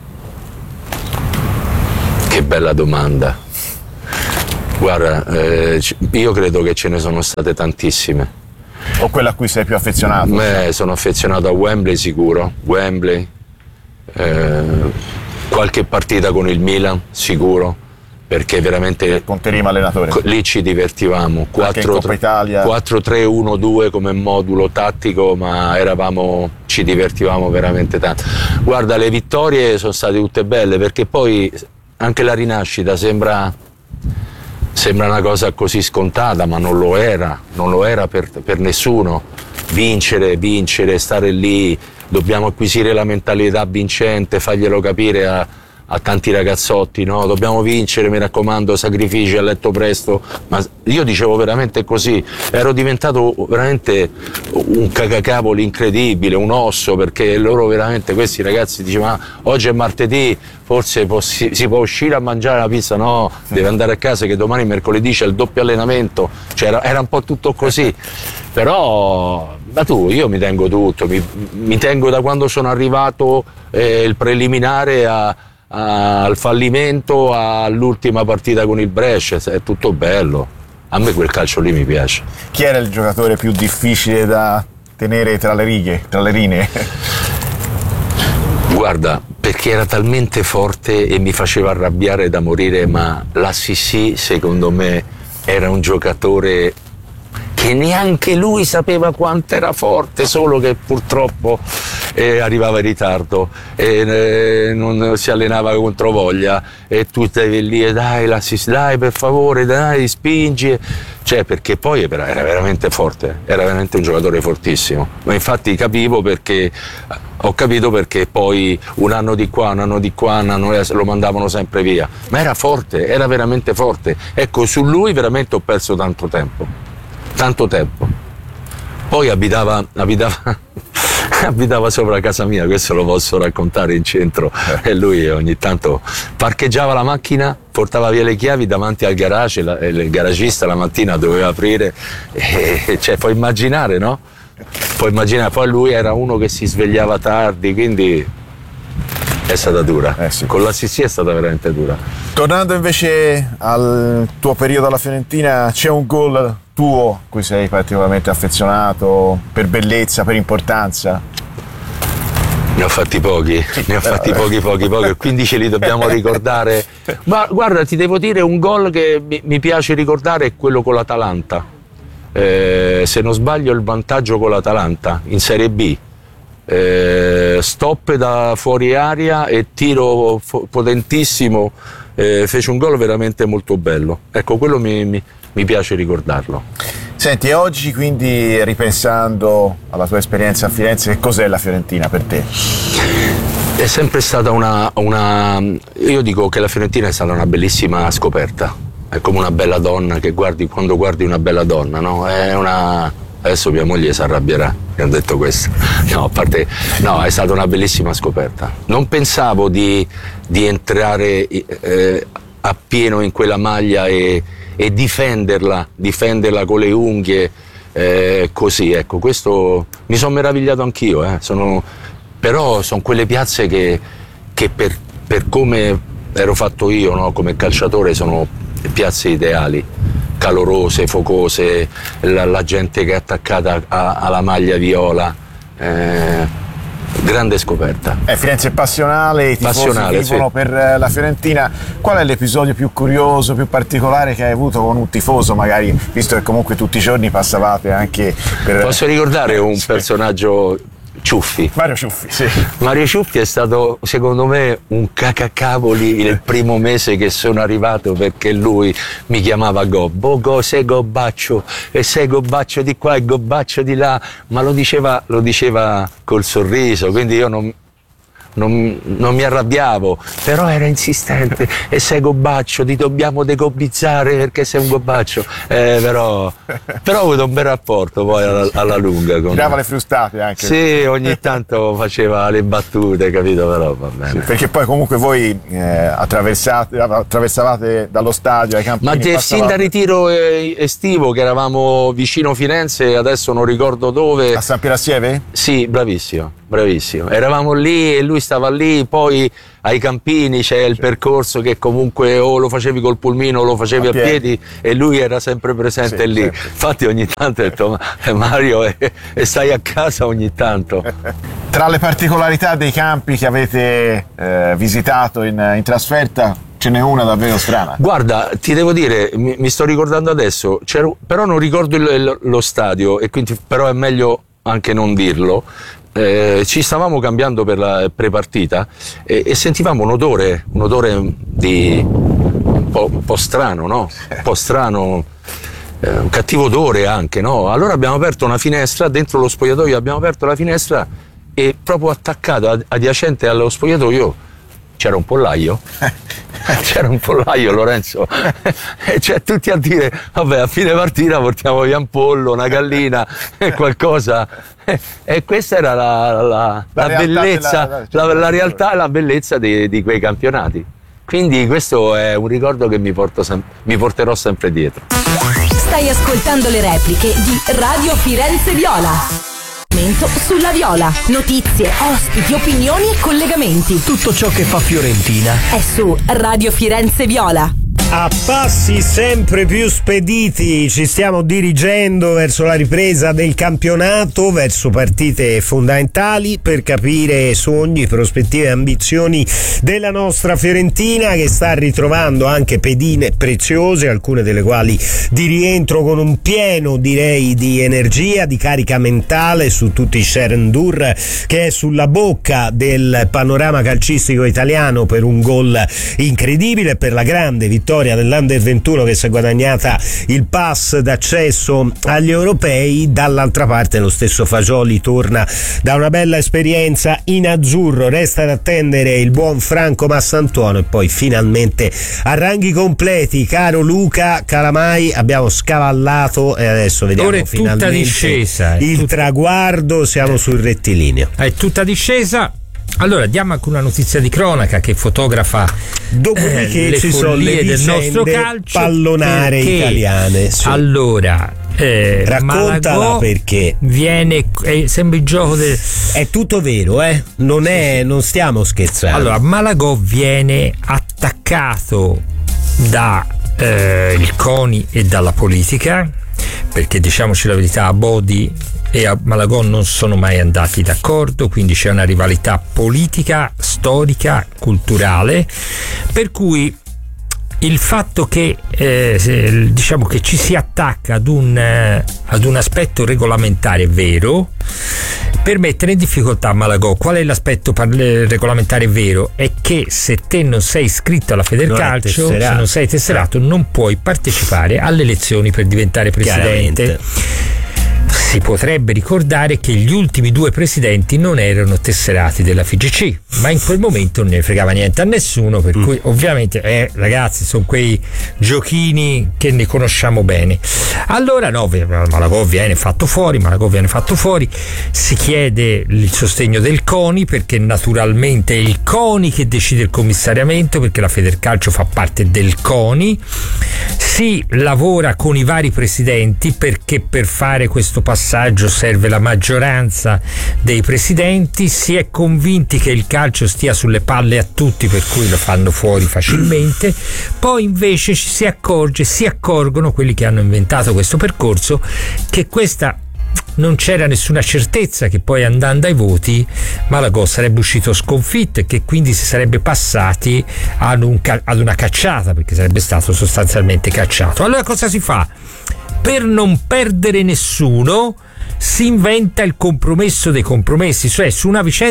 Che bella domanda. Guarda, eh, io credo che ce ne sono state tantissime. O quella a cui sei più affezionato? Beh, sono affezionato a Wembley sicuro, Wembley, eh, qualche partita con il Milan sicuro, perché veramente con Terim allenatore lì ci divertivamo. quattro tre uno due come modulo tattico, ma eravamo, ci divertivamo veramente tanto. Guarda, le vittorie sono state tutte belle, perché poi anche la rinascita sembra Sembra una cosa così scontata, ma non lo era, non lo era per, per nessuno. Vincere, vincere, stare lì, dobbiamo acquisire la mentalità vincente, farglielo capire a, a tanti ragazzotti, no? Dobbiamo vincere, mi raccomando, sacrifici a letto presto. Ma io dicevo veramente così, ero diventato veramente un cagacavoli incredibile, un osso, perché loro veramente, questi ragazzi dicevano: ah, oggi è martedì, forse si, si può uscire a mangiare la pizza, no, deve andare a casa che domani mercoledì c'è il doppio allenamento, cioè era, era un po' tutto così. Però da tu, io mi tengo tutto, mi, mi tengo da quando sono arrivato eh, il preliminare a, a, al fallimento, all'ultima partita con il Brescia, è tutto bello, a me quel calcio lì mi piace. Chi era il giocatore più difficile da tenere tra le righe, tra le linee? Guarda, perché era talmente forte e mi faceva arrabbiare da morire, ma la Sissi secondo me era un giocatore che neanche lui sapeva quanto era forte, solo che purtroppo eh, arrivava in ritardo e eh, non si allenava contro voglia, e tu stavi lì e dai, la Sissi, dai per favore, dai, spingi, cioè, perché poi era, era veramente forte, era veramente un giocatore fortissimo. Ma infatti capivo perché ho capito perché poi un anno di qua, un anno di qua, un anno lo mandavano sempre via, ma era forte, era veramente forte. Ecco, su lui veramente ho perso tanto tempo, tanto tempo. Poi abitava, abitava, abitava sopra casa mia, questo lo posso raccontare, in centro, e lui ogni tanto parcheggiava la macchina, portava via le chiavi davanti al garage, la, il garagista la mattina doveva aprire, e, cioè, puoi immaginare, no? Puoi immaginare, poi lui era uno che si svegliava tardi, quindi è stata dura. Eh sì. Con la Sissi è stata veramente dura. Tornando invece al tuo periodo alla Fiorentina, c'è un gol tuo a cui sei particolarmente affezionato, per bellezza, per importanza? Ne ho fatti pochi, ne ho fatti pochi, pochi, pochi, quindi ce li dobbiamo ricordare. Ma guarda, ti devo dire, un gol che mi, mi piace ricordare è quello con l'Atalanta. Eh, se non sbaglio il vantaggio con l'Atalanta in Serie B, eh, stop da fuori aria e tiro fo- potentissimo, eh, fece un gol veramente molto bello. Ecco, quello mi, mi, mi piace ricordarlo. Senti, e oggi quindi, ripensando alla tua esperienza a Firenze, che cos'è la Fiorentina per te? È sempre stata una, una... io dico che la Fiorentina è stata una bellissima scoperta. È come una bella donna che guardi quando guardi una bella donna, no? È una... Adesso mia moglie si arrabbierà che ho detto questo. No, a parte, no, è stata una bellissima scoperta. Non pensavo di, di entrare eh, appieno in quella maglia e, e difenderla, difenderla con le unghie, eh, così, ecco. Questo mi sono meravigliato anch'io, eh. Sono, però sono quelle piazze che, che per, per come ero fatto io, no, come calciatore, sono piazze ideali, calorose, focose, la, la gente che è attaccata a, alla maglia viola, eh, grande scoperta. Eh, Firenze è passionale, i tifosi passionale, vivono sì. per la Fiorentina. Qual è l'episodio più curioso, più particolare che hai avuto con un tifoso, magari, visto che comunque tutti i giorni passavate anche per... Posso ricordare un personaggio? Ciuffi. Mario Ciuffi, sì. Mario Ciuffi è stato, secondo me, un cacacavoli il primo mese che sono arrivato, perché lui mi chiamava Gobbo, go, sei Gobbaccio, e sei Gobbaccio di qua e Gobbaccio di là, ma lo diceva, lo diceva col sorriso, quindi io non... non, non mi arrabbiavo, però era insistente. E sei gobaccio, ti dobbiamo degobizzare perché sei un gobaccio. Eh, però, però ho avuto un bel rapporto poi alla, alla lunga. Con... Tirava le frustate anche. Sì, ogni tanto faceva le battute, capito? Però va bene. Sì, perché poi comunque voi eh, attraversate, attraversavate dallo stadio ai campini. Ma te, sin da ritiro eh, estivo, che eravamo vicino Firenze, adesso non ricordo dove. A San Pierassieve? Sì, bravissimo, bravissimo. Eravamo lì e lui stava lì, poi ai campini c'è il percorso che comunque o lo facevi col pulmino o lo facevi a, a piedi. piedi e lui era sempre presente sì, lì. Sempre. Infatti ogni tanto ho detto, Mario, e, e stai a casa ogni tanto. Tra le particolarità dei campi che avete eh, visitato in, in trasferta, ce n'è una davvero strana. Guarda, ti devo dire, mi, mi sto ricordando adesso, però non ricordo il, lo stadio, e quindi però è meglio anche non dirlo. Eh, ci stavamo cambiando per la prepartita e, e sentivamo un odore, un odore di un po', un po' strano, no? Un po' strano, eh, un cattivo odore anche, no? Allora abbiamo aperto una finestra dentro lo spogliatoio, abbiamo aperto la finestra e proprio attaccato, adiacente allo spogliatoio, c'era un pollaio. C'era un pollaio, Lorenzo, e cioè tutti a dire vabbè, a fine partita portiamo via un pollo, una gallina, qualcosa, e questa era la, la, la, la bellezza, della, la, la realtà e la bellezza di, di quei campionati. Quindi questo è un ricordo che mi, porto sem- mi porterò sempre dietro. Stai ascoltando le repliche di Radio Firenze Viola. Sulla Viola, notizie, ospiti, opinioni e collegamenti. Tutto ciò che fa Fiorentina è su Radio Firenze Viola. A passi sempre più spediti ci stiamo dirigendo verso la ripresa del campionato, verso partite fondamentali per capire sogni, prospettive e ambizioni della nostra Fiorentina, che sta ritrovando anche pedine preziose, alcune delle quali di rientro con un pieno, direi, di energia, di carica mentale su tutti i Sherendur, che è sulla bocca del panorama calcistico italiano per un gol incredibile, per la grande vittoria dell'Under ventuno che si è guadagnata il pass d'accesso agli europei. Dall'altra parte lo stesso Fagioli torna da una bella esperienza in azzurro, resta ad attendere il buon Franco Massantuono e poi finalmente a ranghi completi. Caro Luca Calamai, abbiamo scavallato e adesso vediamo ora è finalmente tutta discesa, il tutta... traguardo, siamo sul rettilineo, è tutta discesa. Allora diamo anche una notizia di cronaca che fotografa dopodiché eh, ci sono le del nostro calcio pallonare italiane. Sì. Allora eh, raccontala Malagò perché viene eh, sembra il gioco del... è tutto vero, eh? Non è, non stiamo scherzando. Allora Malagò viene attaccato da eh, il CONI e dalla politica, perché diciamoci la verità, Abodi e a Malagò non sono mai andati d'accordo, quindi c'è una rivalità politica, storica, culturale, per cui il fatto che eh, diciamo che ci si attacca ad un, eh, ad un aspetto regolamentare vero per mettere in difficoltà Malagò. Qual è l'aspetto par- regolamentare vero? È che se te non sei iscritto alla Federcalcio, se non sei tesserato, non puoi partecipare alle elezioni per diventare presidente. Si potrebbe ricordare che gli ultimi due presidenti non erano tesserati della F I G C, ma in quel momento non ne fregava niente a nessuno, per mm. cui ovviamente eh, ragazzi, sono quei giochini che ne conosciamo bene. Allora no, Malagò viene fatto fuori, Malagò viene fatto fuori, si chiede il sostegno del CONI, perché naturalmente è il CONI che decide il commissariamento, perché la Federcalcio fa parte del CONI. Si lavora con i vari presidenti, perché per fare questo passaggio serve la maggioranza dei presidenti. Si è convinti che il calcio stia sulle palle a tutti, per cui lo fanno fuori facilmente. Poi invece ci si accorge, si accorgono quelli che hanno inventato questo percorso, che questa non c'era nessuna certezza che poi andando ai voti Malagò sarebbe uscito sconfitto e che quindi si sarebbe passati ad, un, ad una cacciata, perché sarebbe stato sostanzialmente cacciato. Allora cosa si fa? Per non perdere nessuno si inventa il compromesso dei compromessi, cioè su una vicenda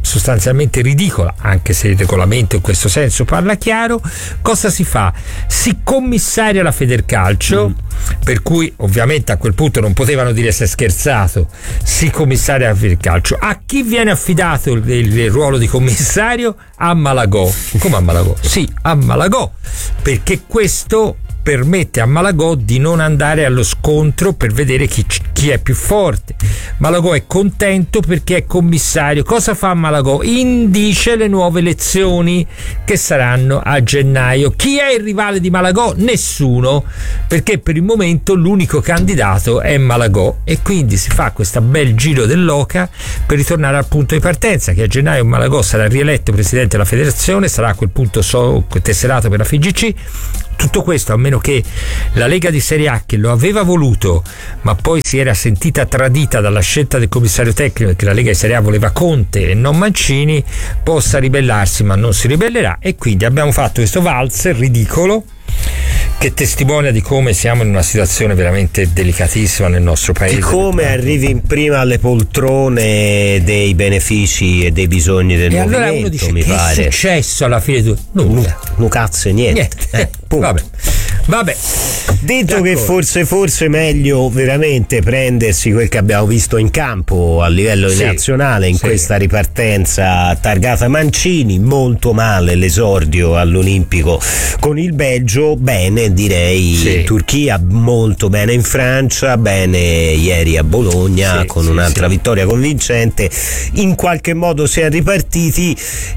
sostanzialmente ridicola, anche se il regolamento in questo senso parla chiaro. Cosa si fa? Si commissaria la Federcalcio, mm. per cui ovviamente a quel punto non potevano dire si è scherzato, si commissaria la Federcalcio. A chi viene affidato il, il, il ruolo di commissario? A Malagò. Come a Malagò? Sì, a Malagò, perché questo permette a Malagò di non andare allo scontro per vedere chi, chi è più forte. Malagò è contento perché è commissario. Cosa fa Malagò? Indice le nuove elezioni che saranno a gennaio. Chi è il rivale di Malagò? Nessuno, perché per il momento l'unico candidato è Malagò, e quindi si fa questo bel giro dell'oca per ritornare al punto di partenza, che a gennaio Malagò sarà rieletto presidente della federazione, sarà a quel punto so, tesserato per la F I G C. Tutto questo a meno che la Lega di Serie A, che lo aveva voluto ma poi si era sentita tradita dalla scelta del commissario tecnico, perché la Lega di Serie A voleva Conte e non Mancini, possa ribellarsi, ma non si ribellerà, e quindi abbiamo fatto questo valzer ridicolo che testimonia di come siamo in una situazione veramente delicatissima nel nostro paese. Di come arrivi in prima alle poltrone dei benefici e dei bisogni del e movimento. Allora uno dice: mi che pare. è successo alla fine? Tu? Nulla. Nu cazzo e niente. niente. Eh, Vabbè. Vabbè. Detto D'accordo. che forse forse meglio veramente prendersi quel che abbiamo visto in campo a livello Sì, nazionale in sì. questa ripartenza targata Mancini. Molto male l'esordio all'Olimpico con il Belgio, bene direi Sì. Turchia, molto bene in Francia, bene ieri a Bologna Sì, con sì, un'altra sì. vittoria convincente. In qualche modo si è ripartiti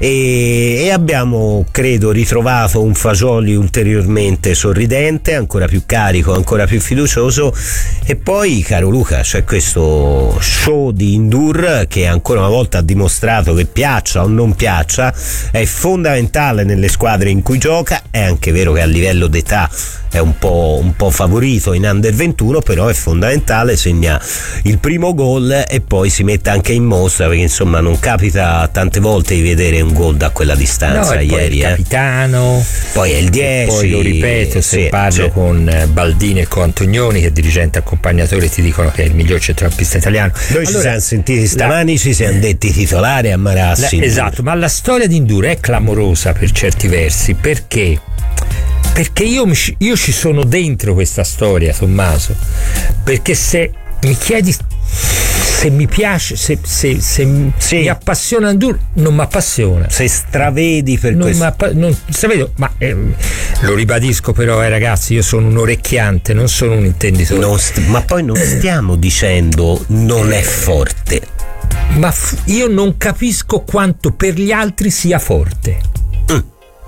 e, e abbiamo credo ritrovato un Fagioli ulteriormente sorridente, ancora più carico, ancora più fiducioso. E poi, caro Luca, c'è questo show di N'Dour che ancora una volta ha dimostrato che, piaccia o non piaccia, è fondamentale nelle squadre in cui gioca. È anche vero che a livello d'età è un po', un po' favorito in under ventuno, però è fondamentale, segna il primo gol e poi si mette anche in mostra, perché insomma non capita tante volte di vedere un gol da quella distanza. No, e poi ieri il eh. capitano, poi è il dieci, poi lo ripeto, se sì, parlo sì. con Baldini e con Antonioni, che è dirigente accompagnatore, ti dicono che è il miglior centrocampista italiano. Noi Allora, ci siamo sentiti stamani, la, ci siamo detti titolare a Marassi. la, esatto, ma la storia di N'Dour è clamorosa per certi versi, perché perché io, mi, io ci sono dentro questa storia, Tommaso, perché se mi chiedi se mi piace, se, se, se sì. mi appassiona N'Dour, non mi appassiona. Se stravedi per non questo. Non, stravedo, ma eh, lo ribadisco però, eh, ragazzi, io sono un orecchiante, non sono un intenditore. Non st- ma poi non stiamo dicendo non è forte. Ma f- io non capisco quanto per gli altri sia forte. Mm.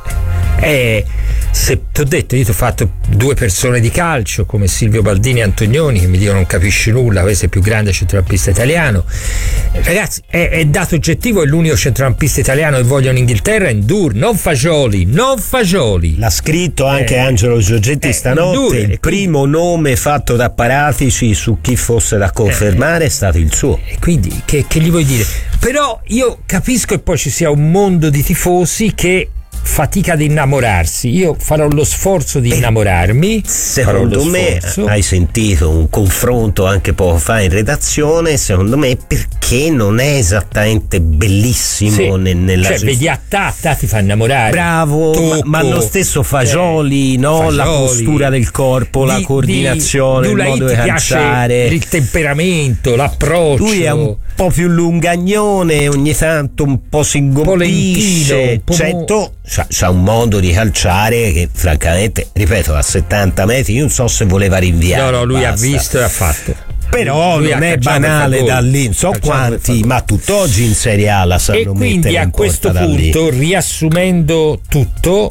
Eh, se ti ho detto, io ti ho fatto due persone di calcio come Silvio Baldini e Antonioni che mi dicono non capisci nulla, questo è il più grande centrocampista italiano. Ragazzi, è, è dato oggettivo, è l'unico centrocampista italiano che voglio in Inghilterra, è N'Dour, non Fagioli, non Fagioli. L'ha scritto anche eh, Angelo Giorgetti eh, stanotte. N'Dour, il quindi, primo nome fatto da Paratici su chi fosse da confermare eh, è stato il suo. E quindi che, che gli vuoi dire? Però io capisco che poi ci sia un mondo di tifosi che fatica ad innamorarsi. Io farò lo sforzo di innamorarmi. Secondo me sforzo. Hai sentito un confronto anche poco fa in redazione, secondo me perché non è esattamente bellissimo sì. nel, nella cioè vedi a Tata ti fa innamorare, bravo, Tocco, ma, ma lo stesso Fagioli, eh, no? Fagioli, la postura del corpo, di, la coordinazione, di, il modo di calciare, il temperamento, l'approccio. Lui è un po' più lungagnone, ogni tanto un po' si ingompisce, certo c'ha un modo di calciare che francamente, ripeto, a settanta metri io non so se voleva rinviare. No, no, lui basta. ha visto e ha fatto. Però lui non è banale da lì, non so quanti, ma tutt'oggi in Serie A la sanno mettere. E quindi a questo punto, riassumendo tutto,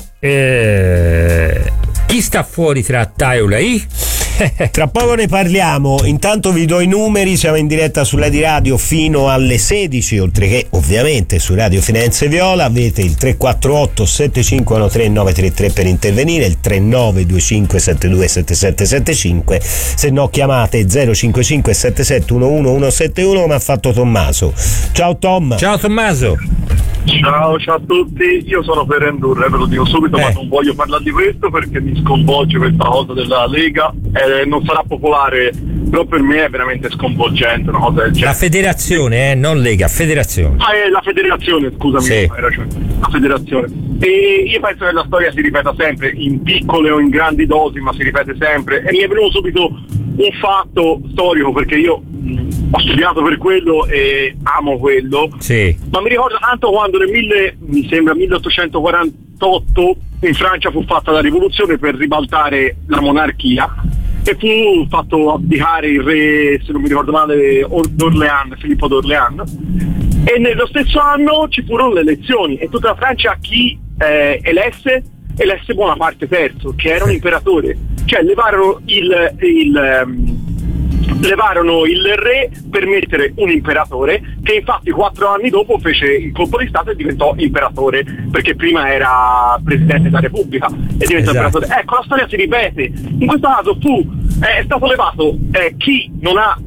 eh, chi sta fuori tra Taiola e tra poco ne parliamo. Intanto vi do i numeri, siamo in diretta sulla di radio fino alle sedici, oltre che ovviamente su Radio Firenze Viola. Avete il tre quattro otto sette cinque uno tre nove tre tre per intervenire, il tre nove due cinque sette due sette sette sette cinque, se no chiamate zero cinque cinque sette sette uno uno uno sette uno come ha fatto Tommaso. Ciao Tom. Ciao Tommaso. Ciao, ciao a tutti, io sono per Endurre, ve lo dico subito, eh. ma non voglio parlare di questo perché mi sconvolge questa cosa della Lega, eh, non sarà popolare, però per me è veramente sconvolgente una cosa del genere. La federazione, eh, non Lega, federazione. Ah, è la federazione, scusami, Sì. hai ragione, la federazione. E io penso che la storia si ripeta sempre, in piccole o in grandi dosi, ma si ripete sempre, e mi è venuto subito un fatto storico, perché io mh, ho studiato per quello e amo quello, Sì. ma mi ricordo tanto quando nel mille, mi sembra milleottocentoquarantotto in Francia fu fatta la rivoluzione per ribaltare la monarchia e fu fatto abdicare il re, se non mi ricordo male, Or- d'Orléans, Filippo d'Orléans, e nello stesso anno ci furono le elezioni e tutta la Francia chi eh, elesse? Elesse Bonaparte terzo, che era un imperatore, cioè levarono il, il um, levarono il re per mettere un imperatore, che infatti quattro anni dopo fece il colpo di stato e diventò imperatore, perché prima era presidente della Repubblica e diventò Esatto. imperatore. Ecco, la storia si ripete. In questo caso fu, è stato levato eh, chi non ha